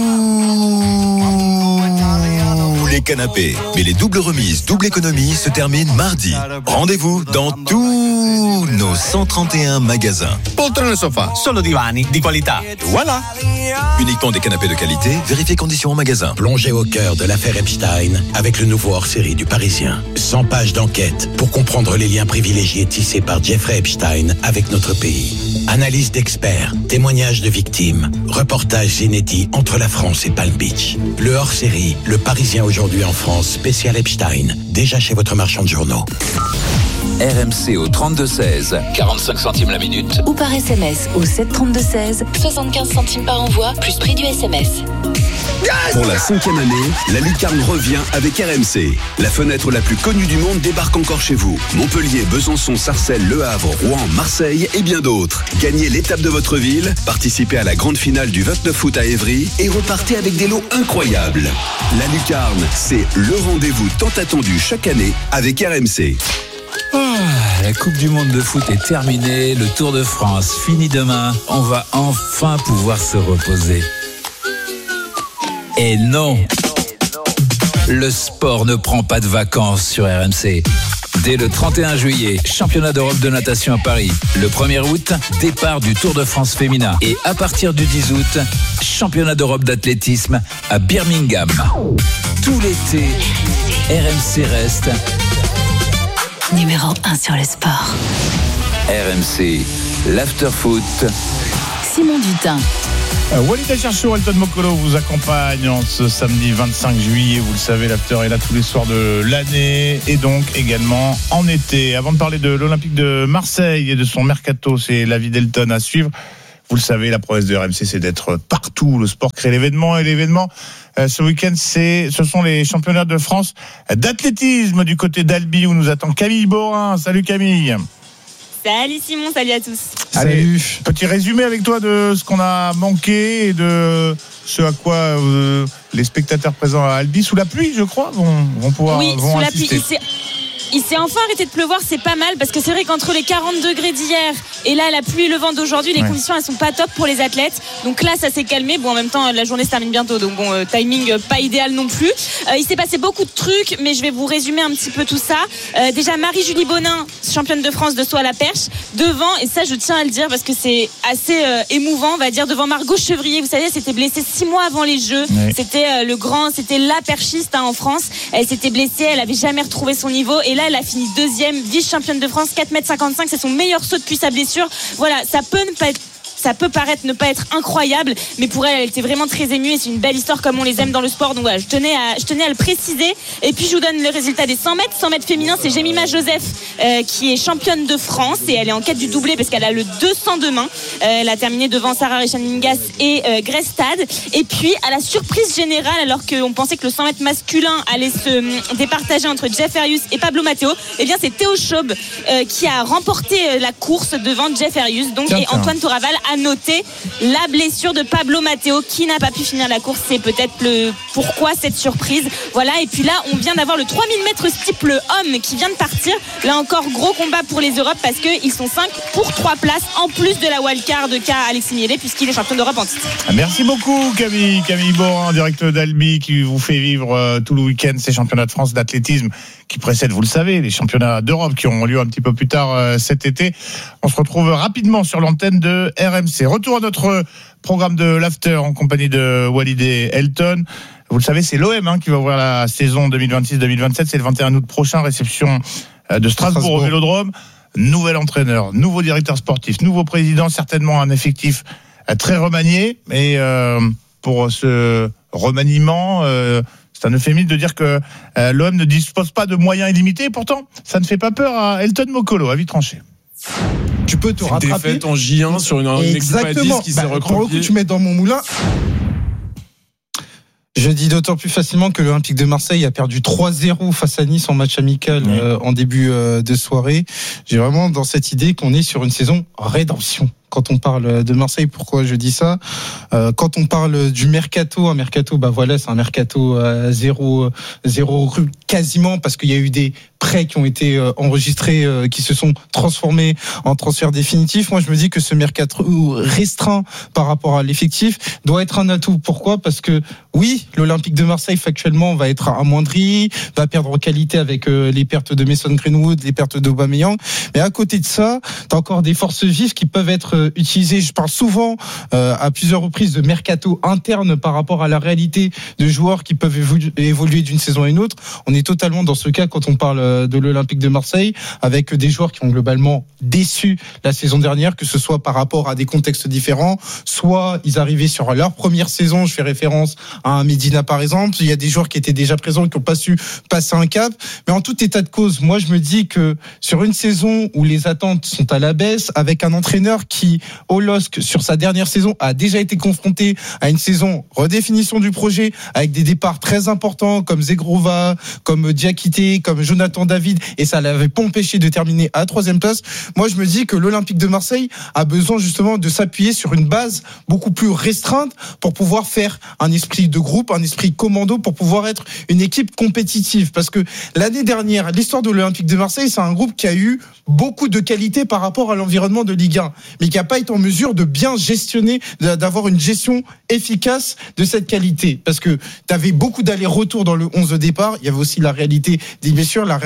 tous les canapés. Mais les doubles remises, double économie se terminent mardi. Rendez-vous dans tous nos cent trente et un magasins. Poltron et Sofa, solo divani di qualità. Voilà. Uniquement des canapés de qualité, vérifiez conditions en magasin. Plongez au cœur de l'affaire Epstein avec le nouveau hors-série du Parisien. cent pages d'enquête pour comprendre les liens privilégiés tissés par Jeffrey Epstein avec notre pays. Analyse d'experts, témoignages de victimes, reportages inédits entre la France et Palm Beach. Le hors-série, le Parisien aujourd'hui en France, spécial Epstein, déjà chez votre marchand de journaux. R M C au trente-deux seize, quarante-cinq centimes la minute. Ou par S M S au sept trente-deux seize, soixante-quinze centimes par envoi, plus prix du S M S. Pour la cinquième année, la lucarne revient avec R M C. La fenêtre la plus connue du monde débarque encore chez vous. Montpellier, Besançon, Sarcelles, Le Havre, Rouen, Marseille et bien d'autres. Gagnez l'étape de votre ville, participez à la grande finale du vingt-neuf août à Évry et repartez avec des lots incroyables. La lucarne, c'est le rendez-vous tant attendu chaque année avec R M C. Ah, la Coupe du Monde de foot est terminée, le Tour de France fini demain. On va enfin pouvoir se reposer. Et non, le sport ne prend pas de vacances sur R M C. Dès le trente et un juillet, championnat d'Europe de natation à Paris. Le premier août, départ du Tour de France féminin. Et à partir du dix août, championnat d'Europe d'athlétisme à Birmingham. Tout l'été, R M C reste numéro un sur le sport. R M C, l'afterfoot. Simon Dutin. Euh, Walid Acharchour, Elton Mokolo vous accompagne en ce samedi vingt-cinq juillet. Vous le savez, l'after est là tous les soirs de l'année et donc également en été. Avant de parler de l'Olympique de Marseille et de son mercato, c'est l'avis d'Elton à suivre. Vous le savez, la promesse de R M C, c'est d'être partout. Le sport crée l'événement et l'événement, euh, ce week-end, c'est, ce sont les championnats de France d'athlétisme du côté d'Albi où nous attend Camille Borin. Salut Camille. Salut Simon, salut à tous. Allez, Salut. petit résumé avec toi de ce qu'on a manqué et de ce à quoi euh, les spectateurs présents à Albi, sous la pluie, je crois, vont, vont pouvoir Oui, vont sous la assister. pluie. Il s'est, il s'est enfin arrêté de pleuvoir, c'est pas mal parce que c'est vrai qu'entre les quarante degrés d'hier et là la pluie et le vent d'aujourd'hui, les Ouais. conditions elles sont pas top pour les athlètes. Donc là ça s'est calmé. Bon, en même temps la journée se termine bientôt, donc bon euh, timing euh, pas idéal non plus. Euh, il s'est passé beaucoup de trucs, mais je vais vous résumer un petit peu tout ça. Euh, déjà Marie-Julie Bonin, championne de France de saut à la perche, devant, et ça je tiens à le dire parce que c'est assez euh, émouvant, on va dire, devant Margot Chevrier. Vous savez, elle s'était blessée six mois avant les Jeux. Ouais. C'était euh, le grand, c'était la perchiste hein, en France. Elle s'était blessée, elle avait jamais retrouvé son niveau, et là elle a fini deuxième, vice-championne de France, quatre mètres cinquante-cinq, c'est son meilleur saut depuis sa blessure. Voilà, ça peut ne pas être ça peut paraître ne pas être incroyable, mais pour elle, elle était vraiment très émue et c'est une belle histoire comme on les aime dans le sport. Donc voilà, je tenais à, je tenais à le préciser. Et puis je vous donne le résultat des cent mètres. cent mètres féminin, c'est Jemima Joseph euh, qui est championne de France et elle est en quête du doublé parce qu'elle a le deux cents demain. Euh, elle a terminé devant Sarah Rechaningas et euh, Grace Stad. Et puis à la surprise générale, alors qu'on pensait que le cent mètres masculin allait se euh, départager entre Jeff Arius et Pablo Matteo, eh bien c'est Théo Schaub euh, qui a remporté euh, la course devant Jeff Arius. Donc, Tiens, et tiens. Antoine Toraval a noté la blessure de Pablo Matteo qui n'a pas pu finir la course. C'est peut-être le pourquoi cette surprise. Voilà, et puis là on vient d'avoir le trois mille mètres steeple homme qui vient de partir. Là encore gros combat pour les Europes parce qu'ils sont cinq pour trois places en plus de la wildcard qu'a Alexis Miele puisqu'il est champion d'Europe en titre. Merci beaucoup Camille, Camille Borin, direct d'Albi, qui vous fait vivre euh, tout le week-end ces championnats de France d'athlétisme qui précèdent, vous le savez, les championnats d'Europe qui auront lieu un petit peu plus tard euh, cet été. On se retrouve rapidement sur l'antenne de R M C. Retour à notre programme de l'after en compagnie de Walid et Elton. Vous le savez, c'est l'O M hein, qui va ouvrir la saison deux mille vingt-six deux mille vingt-sept. C'est le vingt et un août prochain, réception euh, de Strasbourg, Strasbourg au Vélodrome. Nouvel entraîneur, nouveau directeur sportif, nouveau président, certainement un effectif euh, très remanié. Et euh, pour ce remaniement, euh, c'est un euphémisme de dire que euh, l'O M ne dispose pas de moyens illimités. Pourtant, ça ne fait pas peur à Elton Mokolo, avis tranché. Tu peux te Une rattraper. défaite en J un sur une, une équipe à Exactement. dix qui Bah, s'est pour le coup, recroquevillée. tu mets dans mon moulin. Je dis d'autant plus facilement que l'Olympique de Marseille a perdu trois zéro face à Nice en match amical Oui. euh, en début euh, de soirée. J'ai vraiment dans cette idée qu'on est sur une saison rédemption. Quand on parle de Marseille, pourquoi je dis ça euh, Quand on parle du mercato, un mercato, bah voilà, c'est un mercato à zéro, zéro rue quasiment parce qu'il y a eu des prêts qui ont été euh, enregistrés, euh, qui se sont transformés en transfert définitif. Moi, je me dis que ce mercato restreint par rapport à l'effectif doit être un atout. Pourquoi ? Parce que oui, l'Olympique de Marseille factuellement va être amoindri, va perdre en qualité avec euh, les pertes de Mason Greenwood, les pertes d'Aubameyang. Mais à côté de ça, t'as encore des forces vives qui peuvent être euh, utilisées. Je parle souvent euh, à plusieurs reprises de mercato interne par rapport à la réalité de joueurs qui peuvent évolu- évoluer d'une saison à une autre. On est totalement dans ce cas quand on parle euh, de l'Olympique de Marseille, avec des joueurs qui ont globalement déçu la saison dernière, que ce soit par rapport à des contextes différents, soit ils arrivaient sur leur première saison, je fais référence à un Medina par exemple, il y a des joueurs qui étaient déjà présents, qui n'ont pas su passer un cap, mais en tout état de cause, moi je me dis que sur une saison où les attentes sont à la baisse, avec un entraîneur qui, au L O S C, sur sa dernière saison, a déjà été confronté à une saison redéfinition du projet, avec des départs très importants, comme Zegrova, comme Diakité, comme Jonathan David, et ça l'avait pas empêché de terminer à troisième place. Moi, je me dis que l'Olympique de Marseille a besoin justement de s'appuyer sur une base beaucoup plus restreinte pour pouvoir faire un esprit de groupe, un esprit commando, pour pouvoir être une équipe compétitive. Parce que l'année dernière, l'histoire de l'Olympique de Marseille, c'est un groupe qui a eu beaucoup de qualité par rapport à l'environnement de Ligue un, mais qui n'a pas été en mesure de bien gestionner, d'avoir une gestion efficace de cette qualité. Parce que tu avais beaucoup d'allers-retours dans le onze de départ. Il y avait aussi la réalité des blessures, la réalité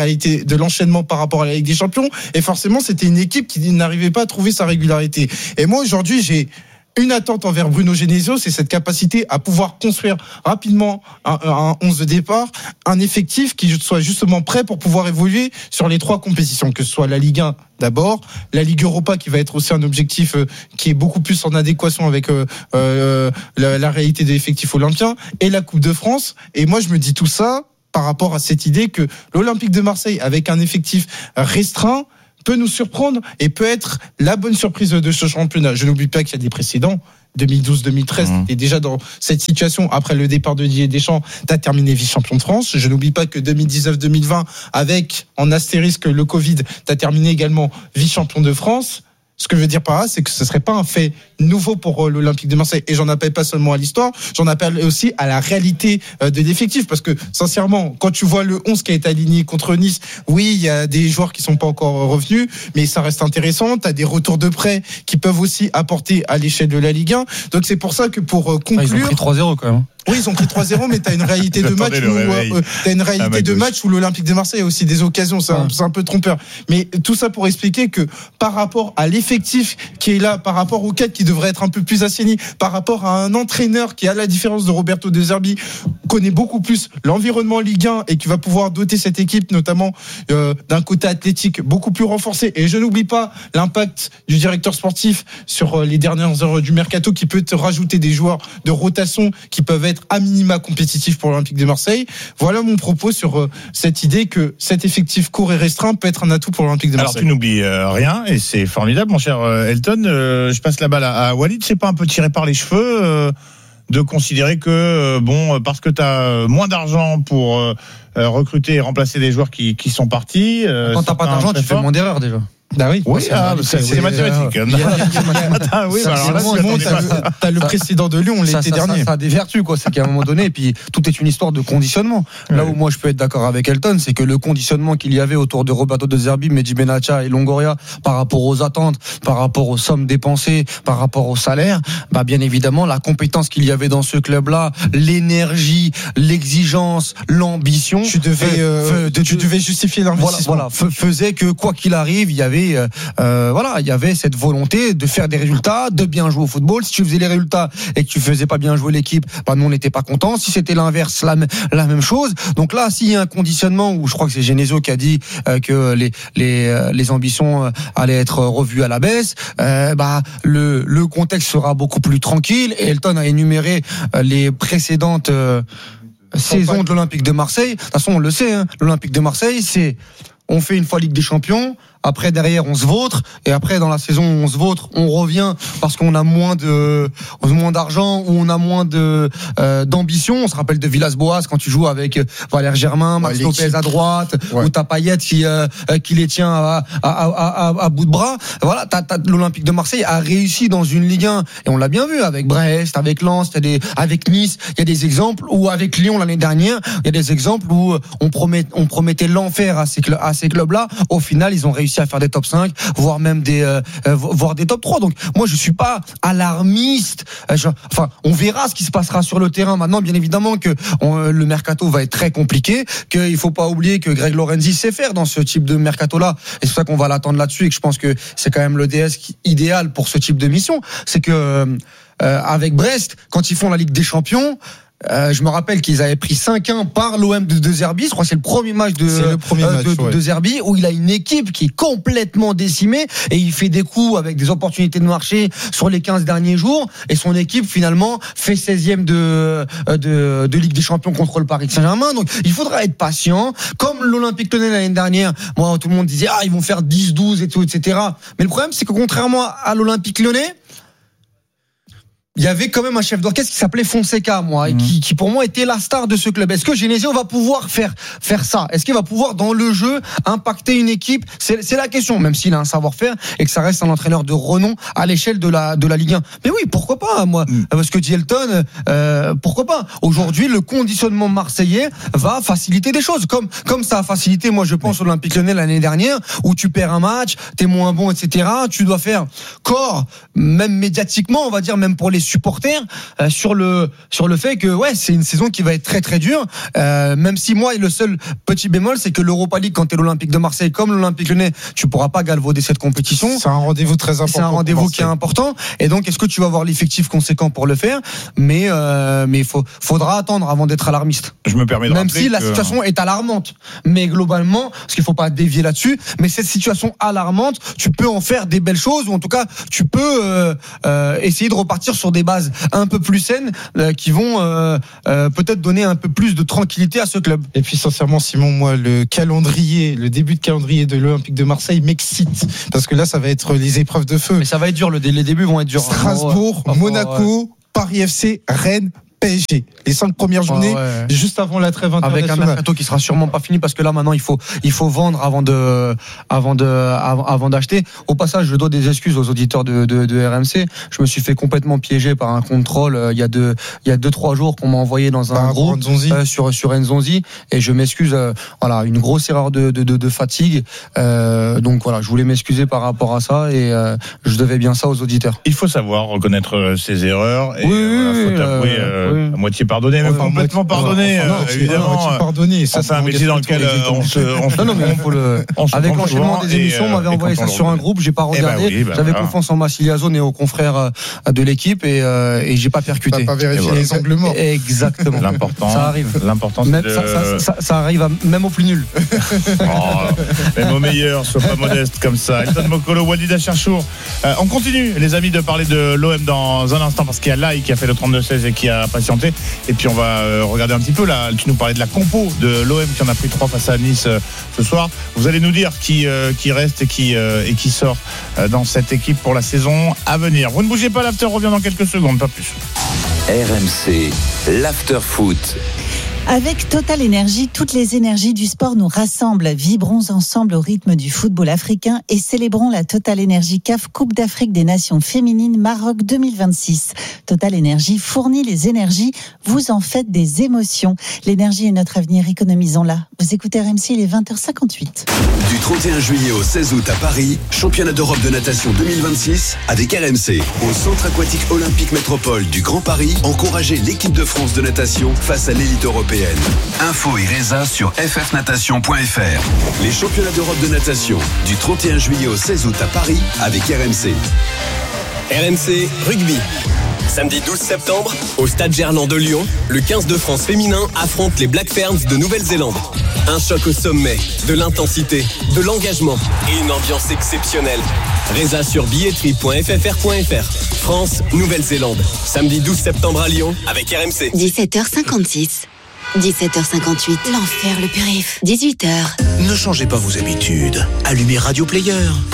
réalité de l'enchaînement par rapport à la Ligue des Champions. Et forcément, c'était une équipe qui n'arrivait pas à trouver sa régularité. Et moi, aujourd'hui, j'ai une attente envers Bruno Genesio, c'est cette capacité à pouvoir construire rapidement un, un onze de départ, un effectif qui soit justement prêt pour pouvoir évoluer sur les trois compétitions, que ce soit la Ligue un d'abord, la Ligue Europa qui va être aussi un objectif euh, qui est beaucoup plus en adéquation avec euh, euh, la, la réalité de l'effectif olympien, et la Coupe de France. Et moi, je me dis tout ça par rapport à cette idée que l'Olympique de Marseille, avec un effectif restreint, peut nous surprendre et peut être la bonne surprise de ce championnat. Je n'oublie pas qu'il y a des précédents. deux mille douze deux mille treize, mmh. tu es déjà dans cette situation. Après le départ de Didier Deschamps, tu as terminé vice-champion de France. Je n'oublie pas que deux mille dix-neuf deux mille vingt, avec en astérisque le Covid, tu as terminé également vice-champion de France. Ce que je veux dire par là, c'est que ce serait pas un fait nouveau pour l'Olympique de Marseille. Et j'en appelle pas seulement à l'histoire, j'en appelle aussi à la réalité de l'effectif. Parce que, sincèrement, quand tu vois le onze qui a été aligné contre Nice, oui, il y a des joueurs qui sont pas encore revenus, mais ça reste intéressant. T'as des retours de prêt qui peuvent aussi apporter à l'échelle de la Ligue un. Donc c'est pour ça que pour conclure... Ah, ils ont pris trois zéro quand même. Oui, ils ont pris trois zéro, mais t'as une réalité de match où, euh, t'as une réalité de match où l'Olympique de Marseille a aussi des occasions. C'est, ouais. un, c'est un peu trompeur. Mais tout ça pour expliquer que par rapport à l'effectif qui est là, par rapport au cadre qui devrait être un peu plus assaini, par rapport à un entraîneur qui, à la différence de Roberto De Zerbi, connaît beaucoup plus l'environnement Ligue un et qui va pouvoir doter cette équipe, notamment euh, d'un côté athlétique beaucoup plus renforcé. Et je n'oublie pas l'impact du directeur sportif sur euh, les dernières heures du mercato, qui peut te rajouter des joueurs de rotation qui peuvent être à minima compétitif pour l'Olympique de Marseille. Voilà mon propos sur euh, cette idée que cet effectif court et restreint peut être un atout pour l'Olympique de Marseille. Alors tu n'oublies euh, rien et c'est formidable, mon cher euh, Elton. Euh, je passe la balle à, à Walid. C'est pas un peu tiré par les cheveux euh, de considérer que euh, bon, parce que tu as moins d'argent pour euh, recruter et remplacer des joueurs qui, qui sont partis. Euh, Quand t'as pas d'argent, tu fais moins d'erreurs déjà. Bah oui, oui, ah, c'est, c'est, c'est mathématique. T'as le précédent de Lyon l'été ça, dernier. Ça, ça a des vertus, quoi. C'est qu'à un moment donné, et puis tout est une histoire de conditionnement. Là où moi je peux être d'accord avec Elton, c'est que le conditionnement qu'il y avait autour de Roberto De Zerbi, Mehdi Benatia et Longoria, par rapport aux attentes, par rapport aux sommes dépensées, par rapport au salaire, bah bien évidemment la compétence qu'il y avait dans ce club-là, l'énergie, l'exigence, l'ambition, tu devais, euh, de, tu devais justifier l'investissement. Voilà, voilà, faisait que quoi qu'il arrive, il y avait Euh, voilà, il y avait cette volonté de faire des résultats, de bien jouer au football. Si tu faisais les résultats et que tu faisais pas bien jouer l'équipe, bah nous on n'était pas contents. Si c'était l'inverse, la, la même chose. Donc là, s'il y a un conditionnement où je crois que c'est Genesio qui a dit euh, que les les les ambitions euh, allaient être revues à la baisse, euh, bah le le contexte sera beaucoup plus tranquille. Et Elton a énuméré euh, les précédentes euh, saisons de l'Olympique de Marseille. De toute façon, on le sait, hein, l'Olympique de Marseille, c'est on fait une fois Ligue des Champions, après derrière on se vautre, et après dans la saison où on se vautre, on revient parce qu'on a moins de moins d'argent ou on a moins de euh, d'ambition. On se rappelle de Villas-Boas quand tu joues avec Valère Germain, Max ouais, Lopez à droite, ouais. ou t'as Payet qui euh, qui les tient à, à, à, à, à bout de bras. Voilà, t'as, t'as, l'Olympique de Marseille a réussi dans une Ligue un et on l'a bien vu avec Brest, avec Lens, y a des, avec Nice, il y a des exemples, ou avec Lyon l'année dernière, il y a des exemples où on promet on promettait l'enfer à ces à ces clubs-là. Au final, ils ont réussi à faire des top cinq, voire même des euh, voire des top trois. Donc moi je suis pas alarmiste. Je, enfin, on verra ce qui se passera sur le terrain. Maintenant, bien évidemment que on, le mercato va être très compliqué, qu'il faut pas oublier que Greg Lorenzi sait faire dans ce type de mercato-là, et c'est pour ça qu'on va l'attendre là-dessus, et que je pense que c'est quand même le D S idéal pour ce type de mission. C'est que euh, avec Brest, quand ils font la Ligue des Champions, Euh, je me rappelle qu'ils avaient pris cinq un par l'O M de De Zerbi. Je crois que c'est le premier match de le premier euh, match, de, ouais. de Zerbi, où il a une équipe qui est complètement décimée et il fait des coups avec des opportunités de marché sur les quinze derniers jours, et son équipe finalement fait seizième de, de, de Ligue des Champions contre le Paris Saint-Germain. Donc il faudra être patient, comme l'Olympique Lyonnais l'année dernière. Moi, tout le monde disait ah ils vont faire dix douze et tout, et cetera. Mais le problème, c'est que contrairement à l'Olympique Lyonnais, il y avait quand même un chef d'orchestre qui s'appelait Fonseca, moi, et mmh. qui, qui pour moi était la star de ce club. Est-ce que Genesio va pouvoir faire faire ça? Est-ce qu'il va pouvoir dans le jeu impacter une équipe? C'est, c'est la question, même s'il a un savoir-faire et que ça reste un entraîneur de renom à l'échelle de la de la Ligue un. Mais oui, pourquoi pas, moi, mmh. parce que dit Elton, euh, pourquoi pas? Aujourd'hui, le conditionnement marseillais va faciliter des choses, comme comme ça a facilité, moi, je pense, mmh. Olympique Lyonnais l'année dernière, où tu perds un match, t'es moins bon, et cetera. Tu dois faire corps, même médiatiquement, on va dire, même pour les supporters euh, sur le sur le fait que ouais, c'est une saison qui va être très très dure. Euh, même si moi, le seul petit bémol, c'est que l'Europa League, quand t'es l'Olympique de Marseille comme l'Olympique Lyonnais, tu pourras pas galvauder cette compétition. C'est un rendez-vous très important. C'est un rendez-vous qui est important. Et donc, est-ce que tu vas avoir l'effectif conséquent pour le faire? Mais euh, mais il faut faudra attendre avant d'être alarmiste. Je me permets de Même rappeler si la que... situation est alarmante, mais globalement, parce qu'il faut pas dévier là-dessus, mais cette situation alarmante, tu peux en faire des belles choses, ou en tout cas, tu peux euh, euh, essayer de repartir sur des bases un peu plus saines, euh, qui vont euh, euh, peut-être donner un peu plus de tranquillité à ce club. Et puis sincèrement, Simon, moi, le calendrier, le début de calendrier de l'Olympique de Marseille m'excite, parce que là, ça va être les épreuves de feu. Mais ça va être dur, le, les débuts vont être durs. Strasbourg, Oh, ouais. Monaco, ouais. Paris F C, Rennes, P S G. Les cinq premières journées, oh, ouais. juste avant la trêve internationale. Avec un mercato qui sera sûrement pas fini, parce que là maintenant il faut il faut vendre avant de avant de avant, avant d'acheter. Au passage, je dois des excuses aux auditeurs de, de, de R M C. Je me suis fait complètement piéger par un contrôle euh, il y a deux il y a deux trois jours qu'on m'a envoyé dans un groupe euh, sur sur Nzonzi, et je m'excuse. Euh, voilà, une grosse erreur de de, de, de fatigue. Euh, donc voilà, je voulais m'excuser par rapport à ça, et euh, je devais bien ça aux auditeurs. Il faut savoir reconnaître ses erreurs, et oui, euh, oui, faut avouer euh, euh, oui. à moitié pardonné, même enfin, complètement moitié, pardonné, non, euh, évidemment. Moitié pardonné, ça c'est un métier dans lequel euh, on se on se non, non, mais il faut le avec l'enchaînement des émissions, on m'avait envoyé ça sur un groupe, j'ai pas regardé, eh ben oui, ben j'avais voilà. confiance en Massiliazone et aux confrères de l'équipe, et euh, et j'ai pas percuté. T'as pas vérifié voilà. les angles morts. Exactement. L'important, ça arrive. L'important, c'est même, de... ça, ça, ça, ça arrive à, même au plus nul. Oh, même au meilleur, sois pas modeste comme ça. Elton Mokolo, Walid Acharchour. Euh, on continue, les amis, de parler de l'O M dans un instant, parce qu'il y a Lai qui a fait le trente-deux seize et qui a patienté. Et puis on va euh, regarder un petit peu là. Tu nous parlais de la compo de l'O M qui en a pris trois face à Nice euh, ce soir. Vous allez nous dire qui euh, qui reste et qui euh, et qui sort euh, dans cette équipe pour la saison à venir. Vous ne bougez pas, l'after revient dans quelques secondes, pas plus. R M C, l'after foot. Avec Total Énergie, toutes les énergies du sport nous rassemblent. Vibrons ensemble au rythme du football africain et célébrons la Total Énergie C A F Coupe d'Afrique des Nations féminines Maroc deux mille vingt-six. Total Énergie fournit les énergies, vous en faites des émotions. L'énergie est notre avenir, économisons-la. Vous écoutez R M C, il est vingt heures cinquante-huit. Du trente et un juillet au seize août à Paris, championnat d'Europe de natation deux mille vingt-six avec R M C. Au Centre aquatique olympique métropole du Grand Paris, encouragez l'équipe de France de natation face à l'élite européenne. Info et résa sur f f natation point f r. Les championnats d'Europe de natation du trente et un juillet au seize août à Paris avec R M C. R M C Rugby. Samedi douze septembre, au Stade Gerland de Lyon, le quinze de France féminin affronte les Black Ferns de Nouvelle-Zélande. Un choc au sommet, de l'intensité, de l'engagement et une ambiance exceptionnelle. Résa sur billetterie point f f r point f r. France, Nouvelle-Zélande. Samedi douze septembre à Lyon avec R M C. dix-sept heures cinquante-six. dix-sept heures cinquante-huit. L'enfer, le périph. dix-huit heures. Ne changez pas vos habitudes. Allumez Radio Player.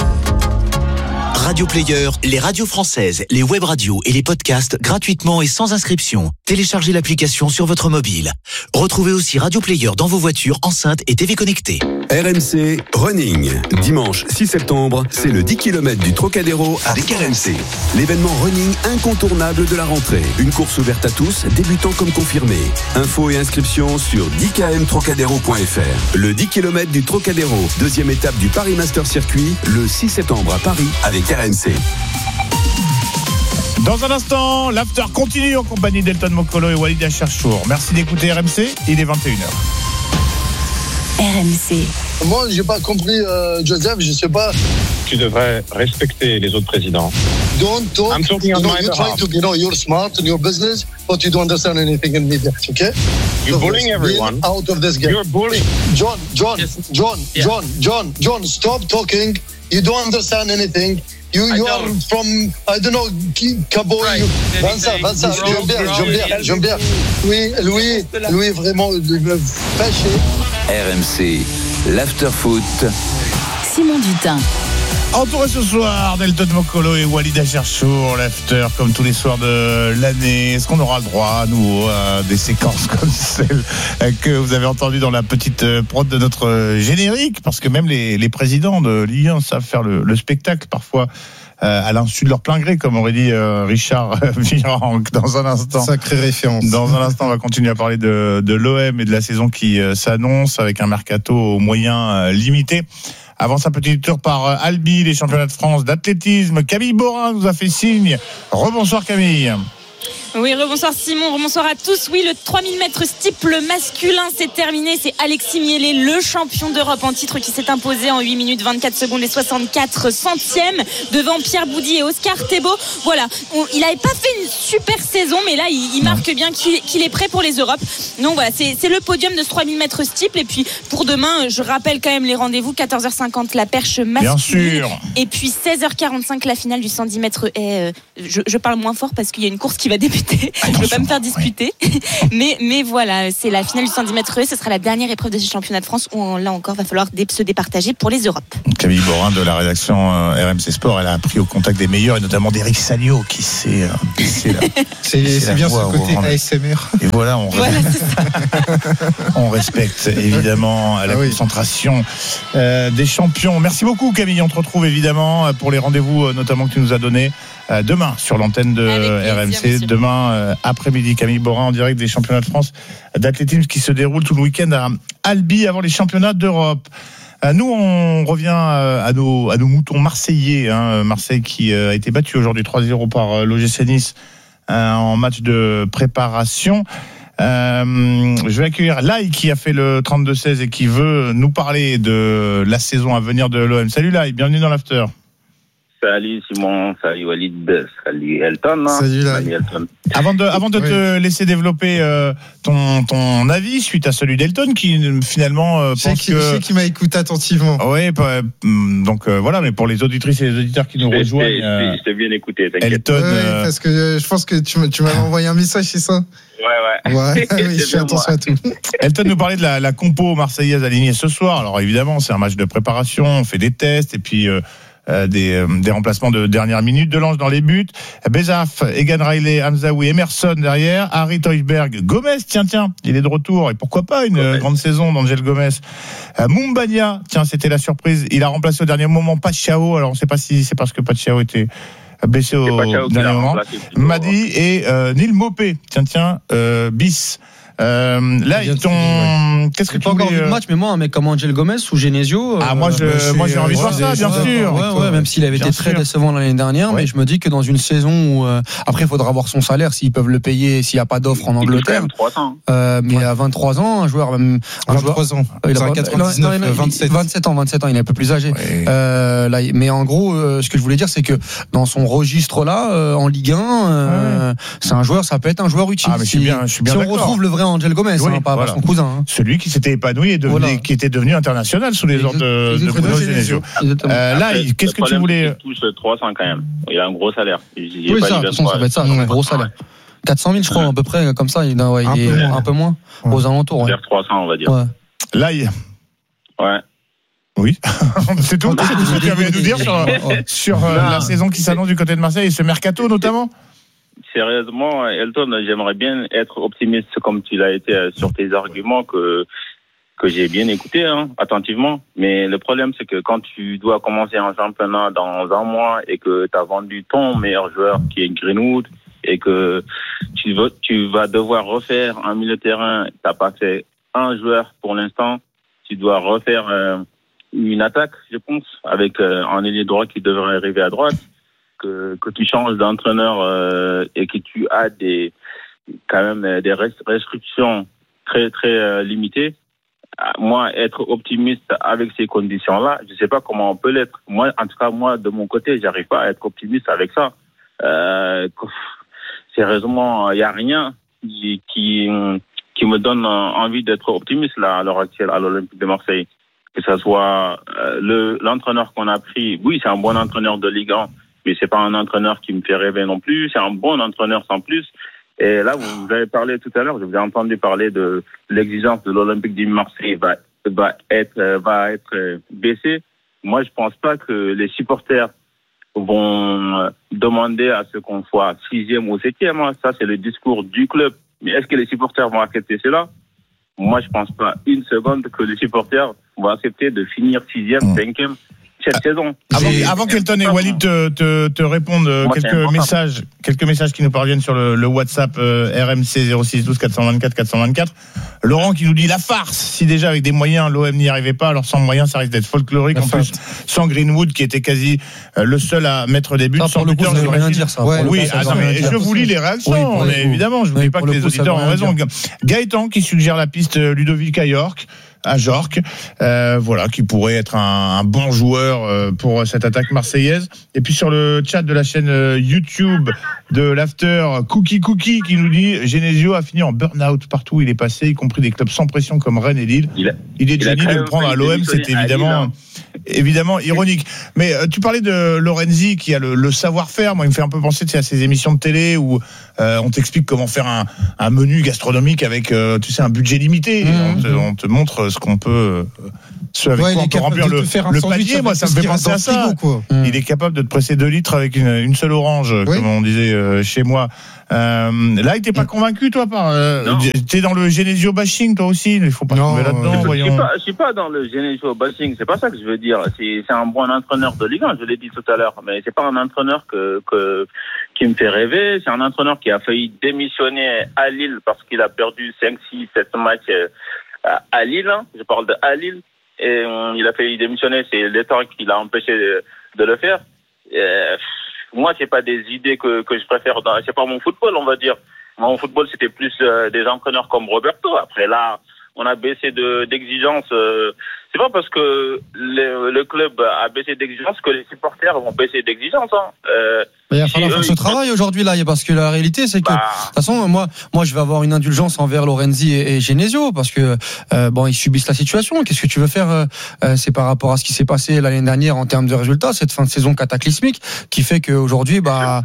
Radio Player, les radios françaises, les web radios et les podcasts gratuitement et sans inscription. Téléchargez l'application sur votre mobile. Retrouvez aussi Radio Player dans vos voitures, enceintes et T V connectées. R M C Running. Dimanche six septembre, c'est le dix kilomètres du Trocadéro avec R M C. L'événement running incontournable de la rentrée. Une course ouverte à tous, débutants comme confirmés. Infos et inscriptions sur dix k m trocadéro point f r. Le dix kilomètres du Trocadéro, deuxième étape du Paris Master Circuit, le six septembre à Paris avec R M C. Dans un instant, l'after continue en compagnie d'Elton Mokolo et Walid Acharchour. Merci d'écouter R M C, il est vingt et une heures. R M C. Moi, j'ai pas compris, euh, Joseph, je sais pas. Tu devrais respecter les autres présidents. Don't talk. I'm talking you on know, my you behalf. try to, you know, you're smart in your business, but you don't understand anything in media, okay? You're So bullying being everyone. Out of this game. You're bullying. John, John, Yes. John, Yeah. John, John, John, stop talking. You don't understand anything. You, I you are don't. from, I don't know, Cabo. Right. You, Anything. Vincent, Vincent, Wrong, j'aime bien, wrong. j'aime bien, j'aime bien. Louis, Louis, Louis, vraiment, il me fait chier. R M C, l'after foot. Simon Dutin. Entouré ce soir d'Elton Mokolo et Walid Acharchour, l'after comme tous les soirs de l'année. Est-ce qu'on aura le droit, nous, à des séquences comme celles que vous avez entendues dans la petite prod de notre générique? Parce que même les, les présidents de Ligue un savent faire le, le spectacle parfois. Euh, à l'insu de leur plein gré, comme aurait dit euh, Richard Virenque dans un instant. Sacrée référence. Dans un instant, on va continuer à parler de, de l'O M et de la saison qui euh, s'annonce avec un mercato aux moyens euh, limités. Avant sa petite tour par euh, Albi, les championnats de France d'athlétisme. Camille Borin nous a fait signe. Rebonsoir Camille. Oui, rebonsoir Simon, rebonsoir à tous. Oui, le trois mille mètres steeple masculin, c'est terminé. C'est Alexis Miele, le champion d'Europe en titre, qui s'est imposé en huit minutes vingt-quatre secondes et soixante-quatre centièmes devant Pierre Boudy et Oscar Thébault. Voilà, on, il n'avait pas fait une super saison, mais là, il, il marque bien qu'il, qu'il est prêt pour les Europes. Donc voilà, c'est, c'est le podium de ce trois mille mètres steeple. Et puis pour demain, je rappelle quand même les rendez-vous, quatorze heures cinquante la perche masculine. Bien sûr. Et puis seize heures quarante-cinq la finale du cent dix mètres haies. Euh, je, je parle moins fort parce qu'il y a une course qui va débuter. Je ne veux pas me faire disputer, ouais. mais, mais voilà, c'est la finale du cent dix mètres haies. Ce sera la dernière épreuve de ce championnat de France où là encore va falloir se départager pour les Europes. Camille Borin de la rédaction R M C Sport, elle a pris au contact des meilleurs et notamment d'Eric Salio qui sait. C'est, c'est, c'est, c'est bien ce côté A S M R. Et voilà, on, voilà, on respecte évidemment la ah oui. concentration euh, des champions. Merci beaucoup Camille, on te retrouve évidemment pour les rendez-vous notamment que tu nous as donnés. Euh, demain sur l'antenne de plaisir, R M C, monsieur. Demain euh, après-midi, Camille Borin en direct des championnats de France d'athlétisme qui se déroulent tout le week-end à Albi avant les championnats d'Europe. Euh, nous on revient euh, à, nos, à nos moutons marseillais, hein, Marseille qui euh, a été battu aujourd'hui trois zéro par euh, l'O G C Nice euh, en match de préparation. Euh, je vais accueillir Lai qui a fait le trente-deux seize et qui veut nous parler de la saison à venir de l'O M. Salut Lai, bienvenue dans l'After. Salut Simon, salut Walid, salut Elton. Hein. Salut, salut Elton. Avant de, avant de oui. te laisser développer euh, ton, ton avis suite à celui d'Elton qui finalement euh, pense qui, que... Je sais qu'il m'a écouté attentivement. Oui, bah, donc euh, voilà, mais pour les auditrices et les auditeurs qui nous je rejoignent... Je euh, t'ai bien écouté, t'inquiète. Elton... Oui, euh... parce que euh, je pense que tu, tu m'avais envoyé un message, c'est ça ? Ouais, ouais. ouais oui, je fais attention à tout. Elton nous parlait de la, la compo marseillaise alignée ce soir. Alors évidemment, c'est un match de préparation, on fait des tests et puis... Euh, Euh, des, euh, des remplacements de dernière minute, Delange dans les buts, Bezaf, Egan Riley, Hamzaoui, Emerson derrière, Harry Teusberg, Gomez, tiens tiens, il est de retour et pourquoi pas une Gomez. grande saison d'Angel Gomez. euh, Mumbagna, tiens c'était la surprise, il a remplacé au dernier moment Pachiao, alors on ne sait pas si c'est parce que Pachiao était blessé au dernier moment, Madi et euh, Neil Mopé, tiens tiens, euh, bis. Euh, là, ton... ouais. Qu'est-ce que tu pas encore voulais, vu le match, mais moi, un mec comme Angel Gomez ou Genesio. Ah, moi, je, euh, moi, j'ai envie de voir ça, bien sûr. Ouais, ouais, même s'il avait bien été sûr. très décevant l'année dernière, ouais. mais je me dis que dans une saison où, euh, après, il faudra voir son salaire, s'ils peuvent le payer, s'il n'y a pas d'offre en Angleterre. Euh, mais ouais. à vingt-trois ans, un joueur, même. Un vingt-trois joueur, ans. Il a quatre-vingt-dix-neuf, vingt-sept. vingt-sept ans, vingt-sept ans, il est un peu plus âgé. Ouais. Euh, là, mais en gros, euh, ce que je voulais dire, c'est que dans son registre-là, euh, en Ligue un, euh, ouais. c'est un joueur, ça peut être un joueur utile. Ah, mais je suis bien, je suis bien si on d'accord. retrouve le vrai Angel Gomez, oui, hein, pas voilà. son cousin. Hein. Celui qui s'était épanoui et devenu, voilà. qui était devenu international sous les ordres de, de Bruno Genesio. Euh, là, Après, qu'est-ce que tu voulais Il touche trois cents quand même. Il a un gros salaire. Il oui, ça, de toute façon, ça va être ça, un gros salaire. quatre cent mille, je crois, à peu près, comme ça. Il, ouais, il est un peu moins, aux alentours. Vers trois cents, on va dire. Là, il... Ouais. Oui, c'est tout. C'est tout ce que tu avais à nous dire sur, sur euh, la saison qui s'annonce du côté de Marseille et ce mercato notamment. Sérieusement, Elton, j'aimerais bien être optimiste comme tu l'as été sur tes arguments que que j'ai bien écouté hein, attentivement. Mais le problème, c'est que quand tu dois commencer un championnat dans un mois et que tu as vendu ton meilleur joueur qui est Greenwood et que tu vas, tu vas devoir refaire un milieu de terrain, tu n'as pas fait un joueur pour l'instant, tu dois refaire euh, une attaque, je pense, avec euh, un ailier droit qui devrait arriver à droite. Que, que tu changes d'entraîneur euh, et que tu as des quand même des restrictions très très euh, limitées. Moi, être optimiste avec ces conditions-là, je ne sais pas comment on peut l'être. Moi, en tout cas, moi, de mon côté, j'arrive pas à être optimiste avec ça. Euh, sérieusement, il n'y a rien qui, qui qui me donne envie d'être optimiste là à l'heure actuelle à l'Olympique de Marseille. Que ça soit euh, le l'entraîneur qu'on a pris, oui, c'est un bon entraîneur de Ligue un. Mais c'est pas un entraîneur qui me fait rêver non plus. C'est un bon entraîneur sans plus. Et là, vous avez parlé tout à l'heure, je vous ai entendu parler de l'exigence de l'Olympique de Marseille va, va être, va être baissée. Moi, je pense pas que les supporters vont demander à ce qu'on soit sixième ou septième. Ça, c'est le discours du club. Mais est-ce que les supporters vont accepter cela? Moi, je pense pas une seconde que les supporters vont accepter de finir sixième, cinquième. cette saison. Avant, avant qu'Elton et Walid te, te, te répondent, Moi, quelques messages, quelques messages qui nous parviennent sur le, le WhatsApp euh, R M C zéro six douze quatre cent vingt-quatre quatre cent vingt-quatre. Laurent qui nous dit la farce. Si déjà avec des moyens l'O M n'y arrivait pas, alors sans moyens ça risque d'être folklorique. La en farce. Plus, sans Greenwood qui était quasi euh, le seul à mettre des buts. Ça, sans pour le coup, ça veut rien dire ça. Ouais, oui, ça attends, mais je vous lis les réactions. Oui, mais évidemment, je ne vous dis pas que les auditeurs ont raison. Gaëtan qui suggère la piste Ludovic à York. à Jorque, euh, voilà, qui pourrait être un, un bon joueur euh, pour cette attaque marseillaise. Et puis sur le chat de la chaîne euh, YouTube de l'After, Cookie Cookie qui nous dit Genesio a fini en burn-out partout où il est passé, y compris des clubs sans pression comme Rennes et Lille. Il, a, il est génie de le prendre à l'O M, c'est évidemment... Lille, hein. Évidemment ironique. Mais euh, tu parlais de Lorenzi qui a le, le savoir-faire. Moi, il me fait un peu penser à ces émissions de télé où euh, on t'explique comment faire un, un menu gastronomique avec, euh, tu sais, un budget limité. Mmh. On, te, on te montre ce qu'on peut, euh, ce avec ouais, quoi on peut remplir le, le panier. Moi, ça me fait penser à ça. Frigo, mmh. Il est capable de te presser deux litres avec une, une seule orange, oui. Comme on disait euh, chez moi. Euh, là, il t'es pas convaincu, toi, par euh, t'es dans le Genesio bashing, toi aussi. Il faut pas non, tomber là-dedans. Je, voyons. Je suis pas, je suis pas dans le Genesio bashing. C'est pas ça que je veux dire. C'est, c'est un bon entraîneur de Ligue un. Je l'ai dit tout à l'heure, mais c'est pas un entraîneur que, que qui me fait rêver. C'est un entraîneur qui a failli démissionner à Lille parce qu'il a perdu cinq, six, sept matchs à Lille. Je parle de à Lille. Et on, il a failli démissionner. C'est l'État qui l'a empêché de, de le faire. Et, moi, c'est pas des idées que, que je préfère. Dans, c'est pas mon football, on va dire. Mon football, c'était plus euh, des entraîneurs comme Roberto. Après, là, on a baissé de, d'exigence. Euh, c'est pas parce que le, le club a baissé d'exigence que les supporters vont baisser d'exigence. Hein. Euh, il va falloir faire ce travail aujourd'hui là, parce que la réalité c'est que bah... de toute façon moi, moi je vais avoir une indulgence envers Lorenzi et, et Genesio parce que euh, bon ils subissent la situation. Qu'est-ce que tu veux faire euh, c'est par rapport à ce qui s'est passé l'année dernière en termes de résultats, cette fin de saison cataclysmique qui fait qu'aujourd'hui bah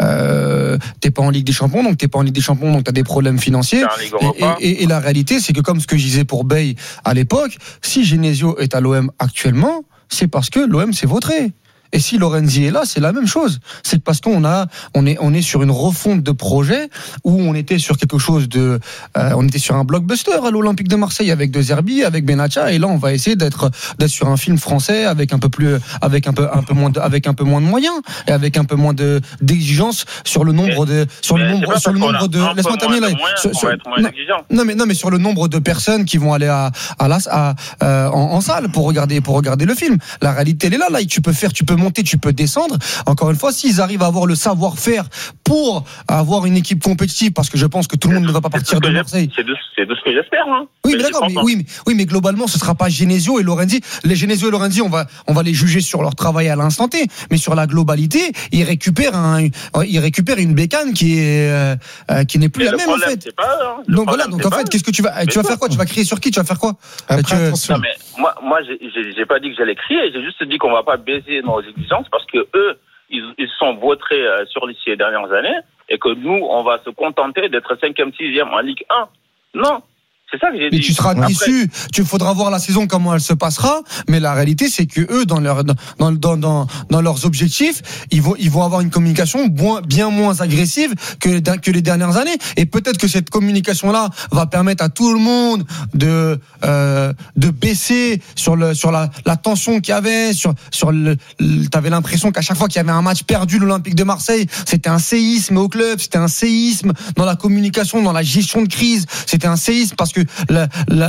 euh, t'es pas en Ligue des Champions, donc t'es pas en Ligue des Champions, donc t'as des problèmes financiers. Et, et, et, et la réalité c'est que comme ce que je disais pour Bay à l'époque, si Genesio est à l'O M actuellement, c'est parce que l'O M s'est vautré. Et si Lorenzi est là, c'est la même chose. C'est parce qu'on a, on est, on est sur une refonte de projet où on était sur quelque chose de, euh, on était sur un blockbuster à l'Olympique de Marseille avec De Zerbi, avec Benatia, et là on va essayer d'être, d'être sur un film français avec un peu plus, avec un peu, un peu moins de, avec un peu moins de moyens et avec un peu moins de d'exigence sur le nombre de, sur le nombre, sur le nombre de, laisse-moi terminer là. Sur, sur, non, non mais non mais sur le nombre de personnes qui vont aller à, à la, à, euh, en, en salle pour regarder, pour regarder le film. La réalité elle est là, là tu peux faire, tu peux monter, tu peux descendre. Encore une fois, s'ils arrivent à avoir le savoir-faire pour avoir une équipe compétitive, parce que je pense que tout le monde ne va pas partir de Marseille. C'est de, c'est de ce que j'espère. Hein. Oui, mais, mais d'accord. Mais, oui, mais, oui, mais globalement, ce sera pas Genesio et Lorenzi. Les Genesio et Lorenzi, on va, on va les juger sur leur travail à l'instant T, mais sur la globalité, ils récupèrent un, ils récupèrent une bécane qui est, euh, qui n'est plus mais la même problème, en fait. C'est pas, hein. Donc voilà. Donc en fait, qu'est-ce que tu vas, tu vas faire quoi? Tu vas crier sur qui? Tu vas faire quoi? Après, tu... non, mais moi, moi, j'ai, j'ai, j'ai pas dit que j'allais crier. J'ai juste dit qu'on va pas baisser nos exigences parce que eux, ils, ils sont vautrés sur les six dernières années et que nous, on va se contenter d'être cinquième, sixième en Ligue un. Non. C'est ça que j'ai mais dit. Mais tu seras Après... déçu. Tu faudra voir la saison comment elle se passera. Mais la réalité, c'est que eux, dans leur dans dans dans, dans leurs objectifs, ils vont ils vont avoir une communication bien, bien moins agressive que que les dernières années. Et peut-être que cette communication-là va permettre à tout le monde de euh, de baisser sur le sur la la tension qu'il y avait sur sur le. le t'avais l'impression qu'à chaque fois qu'il y avait un match perdu, l'Olympique de Marseille, c'était un séisme au club, c'était un séisme dans la communication, dans la gestion de crise, c'était un séisme parce que que la, la,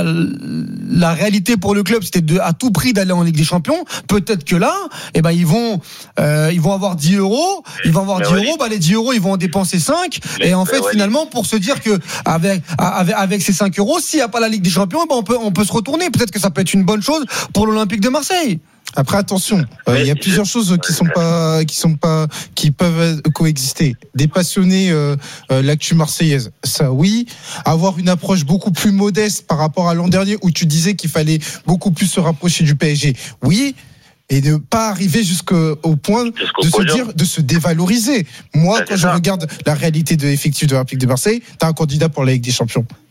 la réalité pour le club c'était de, à tout prix d'aller en Ligue des Champions. Peut-être que là eh ben, ils, vont, euh, ils vont avoir dix euros, ils vont avoir mais dix oui. euros, bah, les dix euros ils vont en dépenser cinq mais et en fait oui. finalement pour se dire que avec, avec, avec ces cinq euros s'il n'y a pas la Ligue des Champions eh ben, on, peut, on peut se retourner, peut-être que ça peut être une bonne chose pour l'Olympique de Marseille. Après attention, il euh, y a plusieurs choses qui sont pas, qui sont pas, qui peuvent coexister. Des passionnés, euh, euh, l'actu marseillaise, ça oui. Avoir une approche beaucoup plus modeste par rapport à l'an dernier où tu disais qu'il fallait beaucoup plus se rapprocher du P S G, oui. Et ne pas arriver jusqu'au point jusqu'au de podium. se dire, de se dévaloriser. Moi, ça, quand je ça. regarde la réalité de l'effectif de l'Olympique de Marseille, t'as un candidat pour la Ligue des Champions.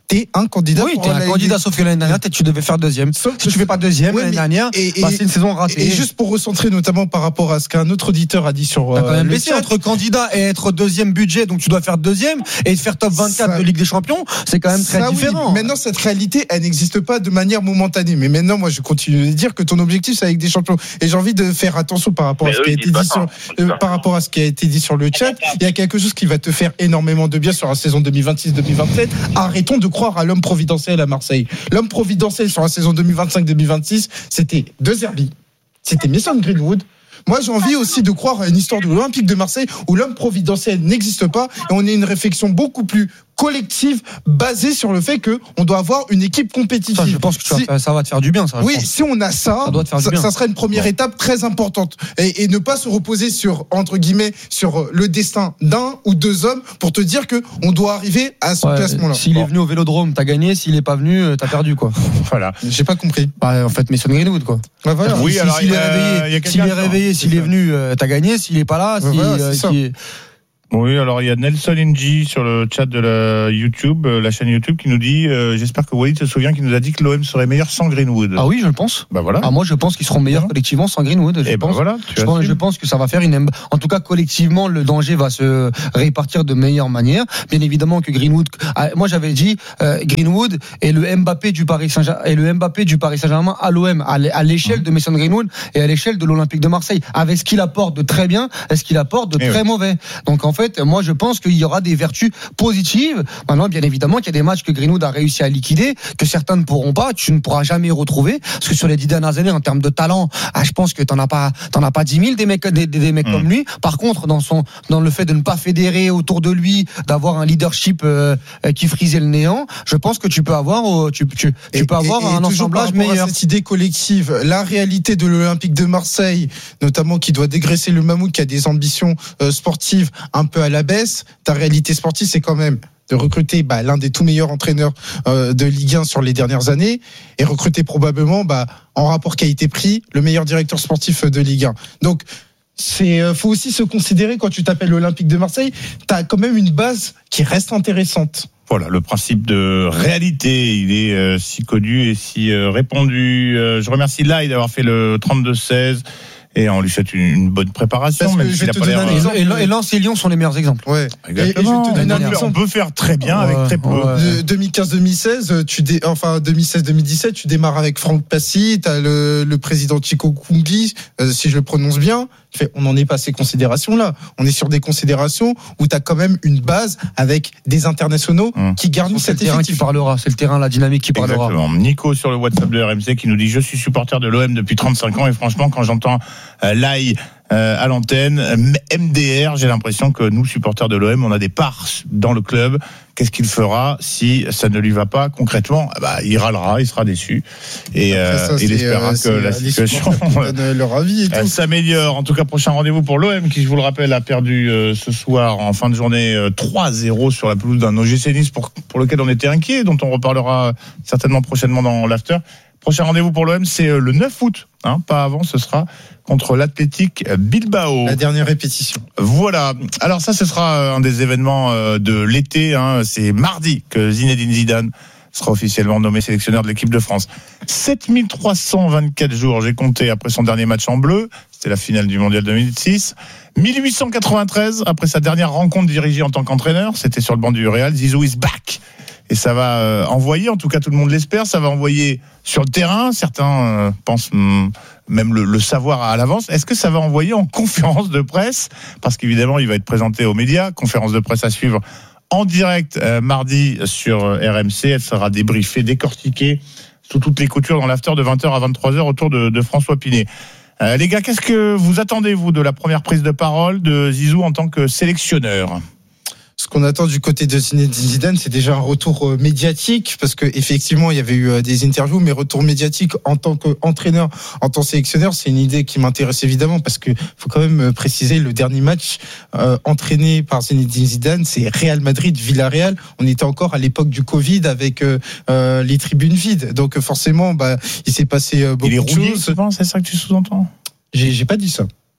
t'es un candidat. Oui, pour t'es un la- candidat, sauf que l'année dernière, tu devais faire deuxième. Si tu fais pas deuxième Ouais, l'année mais- dernière, et- bah, et- c'est une saison ratée. Et juste pour recentrer notamment par rapport à ce qu'un autre auditeur a dit sur T'as quand euh, même le baissé chat. entre candidat et être deuxième budget, donc tu dois faire deuxième et faire top vingt-quatre Ça- de Ligue des Champions, c'est quand même très Ça, oui. différent. Maintenant, cette réalité, elle n'existe pas de manière momentanée. Mais maintenant, moi, je continue de dire que ton objectif, c'est avec des champions. Et j'ai envie de faire attention par rapport Mais à ce eux, qui a ils été disent pas dit ça. sur, Ils disent euh, pas par rapport à ce qui a été dit sur le chat. Il y a quelque chose qui va te faire énormément de bien sur la saison deux mille vingt-six deux mille vingt-sept. Arrêtons de croire à l'homme providentiel à Marseille. L'homme providentiel sur la saison deux mille vingt-cinq deux mille vingt-six, c'était De Zerbi, c'était Mason Greenwood. Moi, j'ai envie aussi de croire à une histoire de l'Olympique de Marseille où l'homme providentiel n'existe pas et on a une réflexion beaucoup plus collective basée sur le fait que on doit avoir une équipe compétitive. Ça, je pense que tu vas Si- faire- ça va te faire du bien, ça. je oui, pense. si on a ça, Ça doit te faire du ça, bien. ça serait une première étape très importante. Et, et ne pas se reposer sur, entre guillemets, sur le destin d'un ou deux hommes pour te dire que on doit arriver à ce Ouais, classement-là. S'il Bon. est venu au Vélodrome, t'as gagné. S'il est pas venu, euh, t'as perdu, quoi. Voilà. J'ai pas compris. Bah, en fait, Mason Greenwood, quoi. Ouais, voilà. Oui, Si- alors, s'il il y est a- il y a réveillé, quelqu'un s'il est qui- réveillé, s'il est venu, euh, t'as gagné. S'il est pas là, Ouais, si, voilà, euh, c'est ça. si- Oui, alors il y a Nelson Ng sur le chat de la YouTube, euh, la chaîne YouTube, qui nous dit euh, j'espère que Walid se souvient qu'il nous a dit que l'O M serait meilleur sans Greenwood. Ah oui, je le pense. Bah voilà. Ah, moi, je pense qu'ils seront meilleurs collectivement sans Greenwood. Je Et ben pense. voilà, tu Je pense, assumes. je pense que ça va faire une. En tout cas, collectivement, le danger va se répartir de meilleure manière. Bien évidemment que Greenwood. Ah, moi, j'avais dit euh, Greenwood est le Mbappé du Paris Saint-Germain, et le Mbappé du Paris Saint-Germain à l'O M, à l'é- à l'échelle de Mason Greenwood et à l'échelle de l'Olympique de Marseille, avec ce qu'il apporte de très bien et ce qu'il apporte de Eh très oui. mauvais. Donc en fait, moi, je pense qu'il y aura des vertus positives. Maintenant, bien évidemment, qu'il y a des matchs que Greenwood a réussi à liquider, que certains ne pourront pas, tu ne pourras jamais retrouver, parce que sur les dix dernières années, en termes de talent, ah, je pense que t'en as pas, t'en as pas dix mille des mecs, des, des, des mecs Mm. comme lui. Par contre, dans son, dans le fait de ne pas fédérer autour de lui, d'avoir un leadership euh, euh, qui frisait le néant, je pense que tu peux avoir, euh, tu, tu, tu Et- peux avoir et- et un toujours par assemblage rapport à meilleur. cette idée collective, la réalité de l'Olympique de Marseille, notamment qui doit dégraisser le Mammouth, qui a des ambitions euh, sportives un peu à la baisse. Ta réalité sportive, c'est quand même de recruter bah, l'un des tout meilleurs entraîneurs euh, de Ligue un sur les dernières années et recruter probablement bah, en rapport qualité-prix le meilleur directeur sportif de Ligue un. Donc c'est euh, faut aussi se considérer quand tu t'appelles l'Olympique de Marseille, tu as quand même une base qui reste intéressante. Voilà, le principe de réalité, il est euh, si connu et si euh, répandu. Euh, je remercie Lai d'avoir fait le trente-deux seize et on lui souhaite une, une bonne préparation. Parce que Même je s'il vais a te pas donner l'air, un euh, exemple. Et, et, et Lens et Lyon sont les meilleurs exemples. Ouais. Exactement. Et- et je vais te donner un On exemple. peut faire très bien avec très peu. Ouais. De deux mille quinze deux mille seize, tu dé... enfin deux mille seize deux mille dix-sept, tu démarres avec Franck Passy, t'as le, le président Chico Kungli, euh, si je le prononce bien. Tu fais, on n'en est pas à ces considérations-là. On est sur des considérations où t'as quand même une base avec des internationaux Hum. qui garnissent C'est le cet terrain qui effectif. parlera, c'est le terrain, la dynamique qui parlera. Exactement. Nico sur le WhatsApp de R M C qui nous dit je suis supporter de l'O M depuis trente-cinq ans et franchement quand j'entends euh, Lai euh, à l'antenne, M D R, j'ai l'impression que nous supporters de l'O M, on a des parts dans le club. Qu'est-ce qu'il fera si ça ne lui va pas concrètement? Ah bah, il râlera, il sera déçu et Après, ça, euh, il c'est, espérera euh, que c'est la à les situation supporters qui donnent leur avis et Elle tout. s'améliore. En tout cas, prochain rendez-vous pour l'O M qui, je vous le rappelle, a perdu euh, ce soir en fin de journée euh, trois zéro sur la pelouse d'un O G C Nice pour, pour lequel on était inquiet, dont on reparlera certainement prochainement dans l'after. Prochain rendez-vous pour l'O M, c'est euh, le neuf août, hein, pas avant, ce sera contre l'Athletic Bilbao. La dernière répétition. Voilà. Alors ça, ce sera un des événements euh, de l'été. Hein. C'est mardi que Zinedine Zidane sera officiellement nommé sélectionneur de l'équipe de France. sept mille trois cent vingt-quatre jours, j'ai compté, après son dernier match en bleu. C'était la finale du Mondial deux mille six. mille huit cent quatre-vingt-treize, après sa dernière rencontre dirigée en tant qu'entraîneur. C'était sur le banc du Real. Zizou is back. Et ça va euh, envoyer, en tout cas tout le monde l'espère, ça va envoyer sur le terrain. Certains euh, pensent hum, même le, le savoir à l'avance. Est-ce que ça va envoyer en conférence de presse? Parce qu'évidemment, il va être présenté aux médias. Conférence de presse à suivre en direct euh, mardi sur euh, R M C. Elle sera débriefée, décortiquée sous toutes les coutures dans l'after de vingt heures à vingt-trois heures autour de, de François Pinet. Euh, les gars, qu'est-ce que vous attendez, vous, de la première prise de parole de Zizou en tant que sélectionneur? Ce qu'on attend du côté de Zinedine Zidane, c'est déjà un retour euh, médiatique, parce que effectivement, il y avait eu euh, des interviews, mais retour médiatique en tant qu'entraîneur, en tant que sélectionneur, c'est une idée qui m'intéresse évidemment, parce que faut quand même préciser le dernier match euh, entraîné par Zinedine Zidane, c'est Real Madrid-Villarreal. On était encore à l'époque du Covid avec euh, euh, les tribunes vides, donc forcément, bah, il s'est passé euh, beaucoup Il est de rouillé, choses. tu penses, c'est ça que tu sous-entends? J'ai, j'ai pas dit ça.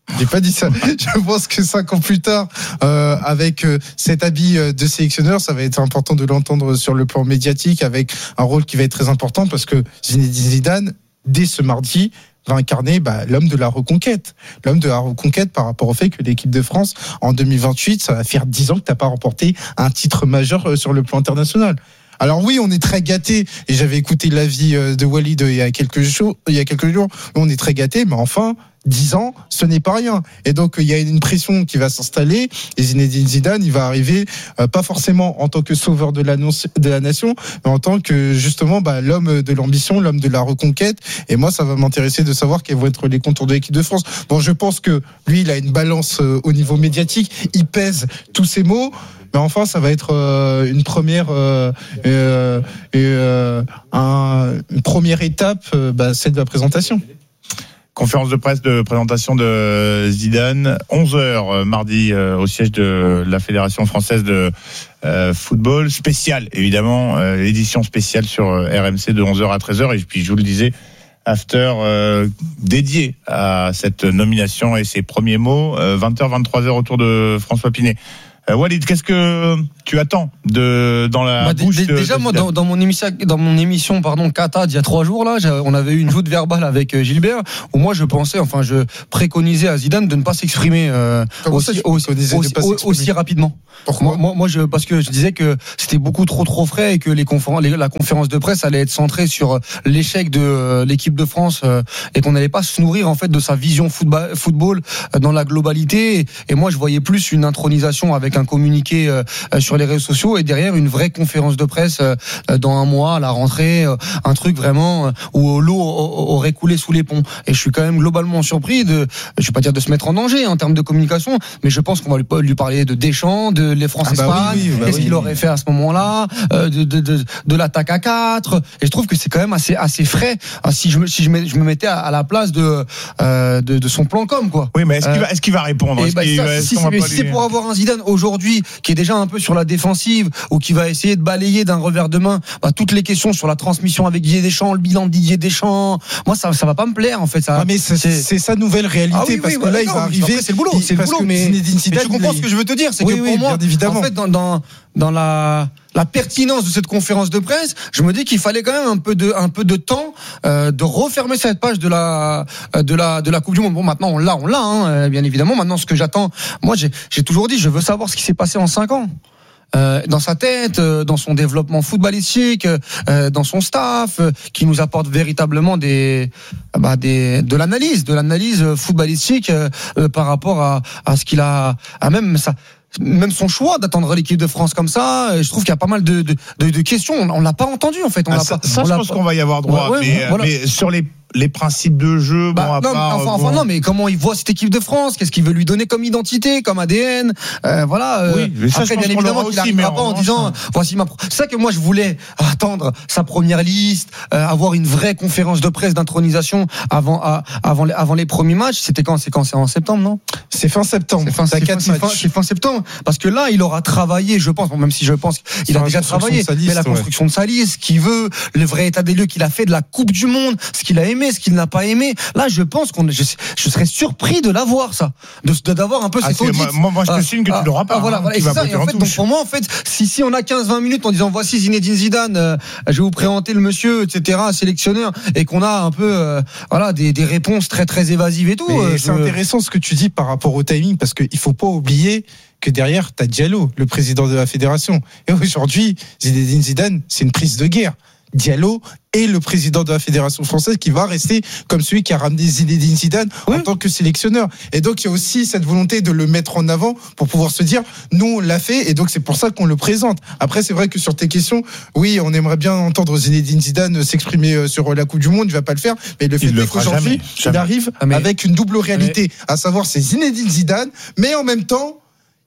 J'ai pas dit ça. Je pense que cinq ans plus tard, euh, avec euh, cet habit de sélectionneur, ça va être important de l'entendre sur le plan médiatique, avec un rôle qui va être très important parce que Zinedine Zidane, dès ce mardi, va incarner bah, l'homme de la reconquête. L'homme de la reconquête par rapport au fait que l'équipe de France, en deux mille vingt-huit, ça va faire dix ans que t'as pas remporté un titre majeur sur le plan international. Alors oui, on est très gâtés, et j'avais écouté l'avis de Walid il y a quelques jours, il y a quelques jours, on est très gâtés, mais enfin, dix ans, ce n'est pas rien. Et donc, il y a une pression qui va s'installer, et Zinedine Zidane, il va arriver, euh, pas forcément en tant que sauveur de la, de la nation, mais en tant que, justement, bah, l'homme de l'ambition, l'homme de la reconquête. Et moi, ça va m'intéresser de savoir quels vont être les contours de l'équipe de France. Bon, je pense que lui, il a une balance euh, au niveau médiatique, il pèse tous ses mots. Mais enfin, ça va être euh, une première, euh, euh, euh, un, une première étape, euh, bah, celle de la présentation. Conférence de presse de présentation de Zidane, onze heures mardi euh, au siège de la Fédération française de euh, football, spécial évidemment, euh, édition spéciale sur R M C de onze heures à treize heures, et puis je vous le disais, after euh, dédié à cette nomination et ses premiers mots, euh, vingt heures, vingt-trois heures autour de François Pinet. Euh, Walid, qu'est-ce que tu attends de dans la bah, bouche d- de, déjà de moi dans, dans mon émission dans mon émission pardon Kata il y a trois jours là, on avait eu une joute verbale avec Gilbert où moi je pensais enfin je préconisais à Zidane de ne pas s'exprimer euh, aussi, ça, aussi, aussi, s'exprimer aussi rapidement. Pourquoi moi, moi je parce que je disais que c'était beaucoup trop trop frais et que les conférences les, la conférence de presse allait être centrée sur l'échec de euh, l'équipe de France euh, et qu'on n'allait pas se nourrir en fait de sa vision football, football euh, dans la globalité et, et moi je voyais plus une intronisation avec un communiqué euh, sur les réseaux sociaux et derrière une vraie conférence de presse euh, dans un mois à la rentrée, euh, un truc vraiment euh, où l'eau aurait coulé sous les ponts. Et je suis quand même globalement surpris de, je vais pas dire de se mettre en danger en termes de communication, mais je pense qu'on va lui, lui parler de Deschamps, de les France-Espagne, ah bah oui, oui, bah qu'est-ce oui, qu'il oui. aurait fait à ce moment-là, euh, de, de, de, de l'attaque à quatre. Et je trouve que c'est quand même assez, assez frais. Si je me, si je me, je me mettais à, à la place de, euh, de, de son plan com, quoi. Oui, mais est-ce qu'il va, est-ce qu'il va répondre? Bah ça, va, si, si, mais si c'est pour avoir un Zidane aujourd'hui qui est déjà un peu sur la défensive ou qui va essayer de balayer d'un revers de main bah, toutes les questions sur la transmission avec Didier Deschamps, le bilan de Didier Deschamps, moi ça ça va pas me plaire en fait ça. Ah, mais c'est, c'est... c'est sa nouvelle réalité ah, oui, parce oui, que ouais, là non, il va arriver. Après, c'est le boulot, c'est le boulot. Mais, mais tu comprends ce que je veux te dire, c'est oui, que pour oui, moi, en fait, dans, dans dans la la pertinence de cette conférence de presse, je me dis qu'il fallait quand même un peu de un peu de temps euh, de refermer cette page de la de la de la Coupe du Monde. Bon, maintenant on l'a, on l'a, hein, bien évidemment. Maintenant, ce que j'attends, moi, j'ai j'ai toujours dit, je veux savoir ce qui s'est passé en cinq ans. Euh, dans sa tête, euh, dans son développement footballistique, euh, dans son staff, euh, qui nous apporte véritablement des, bah, des, de l'analyse, de l'analyse footballistique euh, euh, par rapport à, à ce qu'il a, à même ça. Même son choix d'attendre l'équipe de France comme ça, je trouve qu'il y a pas mal de, de, de, de questions. On, on l'a pas entendu en fait. On ah, l'a ça, pas, ça on je l'a pense pas... qu'on va y avoir droit. Ouais, ouais, mais, voilà. mais sur les les principes de jeu, bah, bon, à non, part, enfin, bon... enfin, non, mais comment il voit cette équipe de France? Qu'est-ce qu'il veut lui donner comme identité, comme A D N? euh, Voilà. Euh, oui, mais ça, après, bien évidemment, qu'il n'arrivera pas en disant, voici ma. C'est ça que moi je voulais attendre sa première liste, euh, avoir une vraie conférence de presse d'intronisation avant, à, avant, les, avant les premiers matchs. C'était quand? C'est quand? C'est en septembre, non? C'est fin septembre. C'est fin, c'est fin, c'est fin, c'est fin septembre. Parce que là, il aura travaillé, je pense, bon, même si je pense qu'il a déjà travaillé, liste, mais la construction ouais. de sa liste, ce qu'il veut, le vrai état des lieux qu'il a fait de la Coupe du Monde, ce qu'il a aimé, ce qu'il n'a pas aimé. Là, je pense qu'on, je, je serais surpris de l'avoir, ça, de, de d'avoir un peu ah, cette audit. Moi, moi, je te ah, signe que ah, tu l'auras pas. Ah, voilà, hein, voilà. Et, c'est ça, et en fait, donc, pour moi, en fait, si, si on a quinze vingt minutes en disant voici Zinedine Zidane, euh, je vais vous présenter le monsieur, et cetera, sélectionneur, et qu'on a un peu, euh, voilà, des, des réponses très, très évasives et tout. Euh, c'est je... intéressant ce que tu dis par rapport au timing, parce qu'il faut pas oublier que derrière, t'as Diallo, le président de la fédération. Et aujourd'hui, Zinedine Zidane, c'est une prise de guerre. Diallo est le président de la fédération française qui va rester comme celui qui a ramené Zinedine Zidane oui. en tant que sélectionneur. Et donc, il y a aussi cette volonté de le mettre en avant pour pouvoir se dire, nous, on l'a fait, et donc c'est pour ça qu'on le présente. Après, c'est vrai que sur tes questions, oui, on aimerait bien entendre Zinedine Zidane s'exprimer sur la Coupe du Monde, il va pas le faire, mais le fait est qu'aujourd'hui, il arrive ah mais... avec une double réalité, mais... à savoir, c'est Zinedine Zidane, mais en même temps,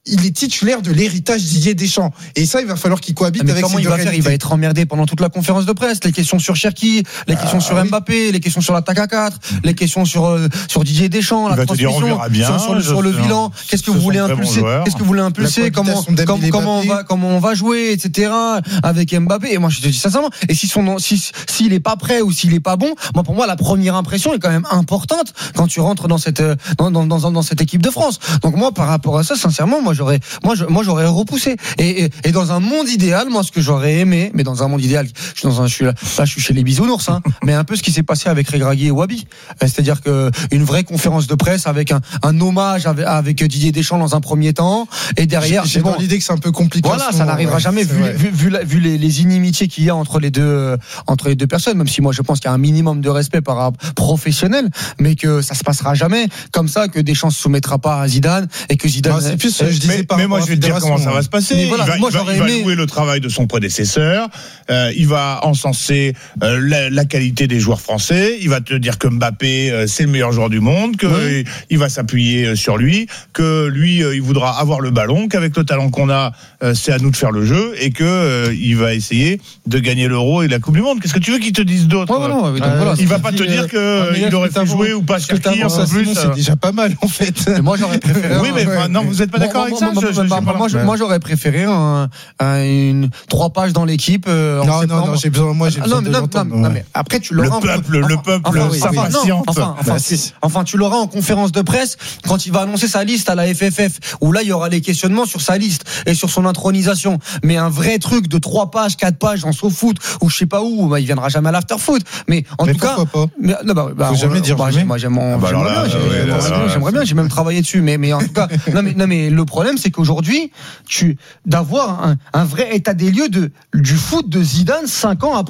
il est titulaire de l'héritage Didier Deschamps. Et ça, il va falloir qu'il cohabite mais avec comment ses il va faire ? Il va être emmerdé pendant toute la conférence de presse. Les questions sur Cherki, les questions ah, sur oui. Mbappé, les questions sur l'attaque à quatre, les questions sur euh, sur Didier Deschamps, il la transmission, dire, on verra bien, sur, sur le, sur le bilan. Qu'est-ce que vous voulez impulser ? Qu'est-ce que vous voulez impulser ? Comment comment, comment on va comment on va jouer, et cetera. Avec Mbappé. Et moi, je te dis sincèrement. Et si son si s'il est pas prêt ou s'il est pas bon, moi pour moi la première impression est quand même importante quand tu rentres dans cette dans dans dans, dans cette équipe de France. Donc moi par rapport à ça, sincèrement, moi j'aurais moi je, moi j'aurais repoussé. Et, et, et dans un monde idéal, moi ce que j'aurais aimé, mais dans un monde idéal, je suis dans un, je suis là, là je suis chez les bisounours, hein, mais un peu ce qui s'est passé avec Regragui et Wabi, c'est-à-dire que une vraie conférence de presse avec un, un hommage avec, avec Didier Deschamps dans un premier temps, et derrière, j'ai, j'ai bon, dans l'idée que c'est un peu compliqué. Voilà, ça n'arrivera ouais, jamais vu, vu, vu, la, vu les, les inimitiés qu'il y a entre les deux entre les deux personnes, même si moi je pense qu'il y a un minimum de respect par rapport professionnel, mais que ça se passera jamais comme ça, que Deschamps se soumettra pas à Zidane et que Zidane. Non, c'est plus, je disais mais, pas mais moi je vais te dire comment ça va se passer. Voilà, il va, moi, il va, il va aimé... louer le travail de son prédécesseur. Euh, il va encenser euh, la, la qualité des joueurs français. Il va te dire que Mbappé euh, c'est le meilleur joueur du monde, que oui. il va s'appuyer sur lui, que lui euh, il voudra avoir le ballon, qu'avec le talent qu'on a, euh, c'est à nous de faire le jeu, et que euh, il va essayer de gagner l'Euro et la Coupe du Monde. Qu'est-ce que tu veux qu'il te dise d'autre ? Ouais, non, euh, voilà, il va pas te dire qu'il aurait fait jouer ou pas Cherki, en plus. C'est déjà pas mal en fait. Mais moi j'aurais préféré. Oui, mais ouais, non, vous n'êtes pas d'accord moi, avec moi, ça. Moi, moi, moi, moi, moi j'aurais préféré un, un, une trois pages dans l'équipe. Euh, non, non, non, j'ai besoin. Moi, j'ai ah, besoin non, de non, non, non, mais après tu l'auras. Le peuple, en, le peuple, enfin, oui, enfin, s'impatiente. Enfin, enfin, enfin, enfin, tu l'auras en conférence de presse quand il va annoncer sa liste à la F F F, où là il y aura les questionnements sur sa liste et sur son intronisation. Mais un vrai truc de trois pages, quatre pages en SoFoot ou je sais pas où, bah, il viendra jamais à l'afterfoot. Mais en mais tout cas, pas. Mais, non, bah, bah, faut jamais on, dire bah, jamais. Moi, j'aime, ah bah j'aimerais, là, bien, ouais, j'aimerais, là, bien, j'aimerais bien, j'ai même travaillé dessus. Mais, mais en tout cas, non, mais, non, mais le problème, c'est qu'aujourd'hui, tu d'avoir un, un vrai état des lieux de du foot de Zidane cinq ans après.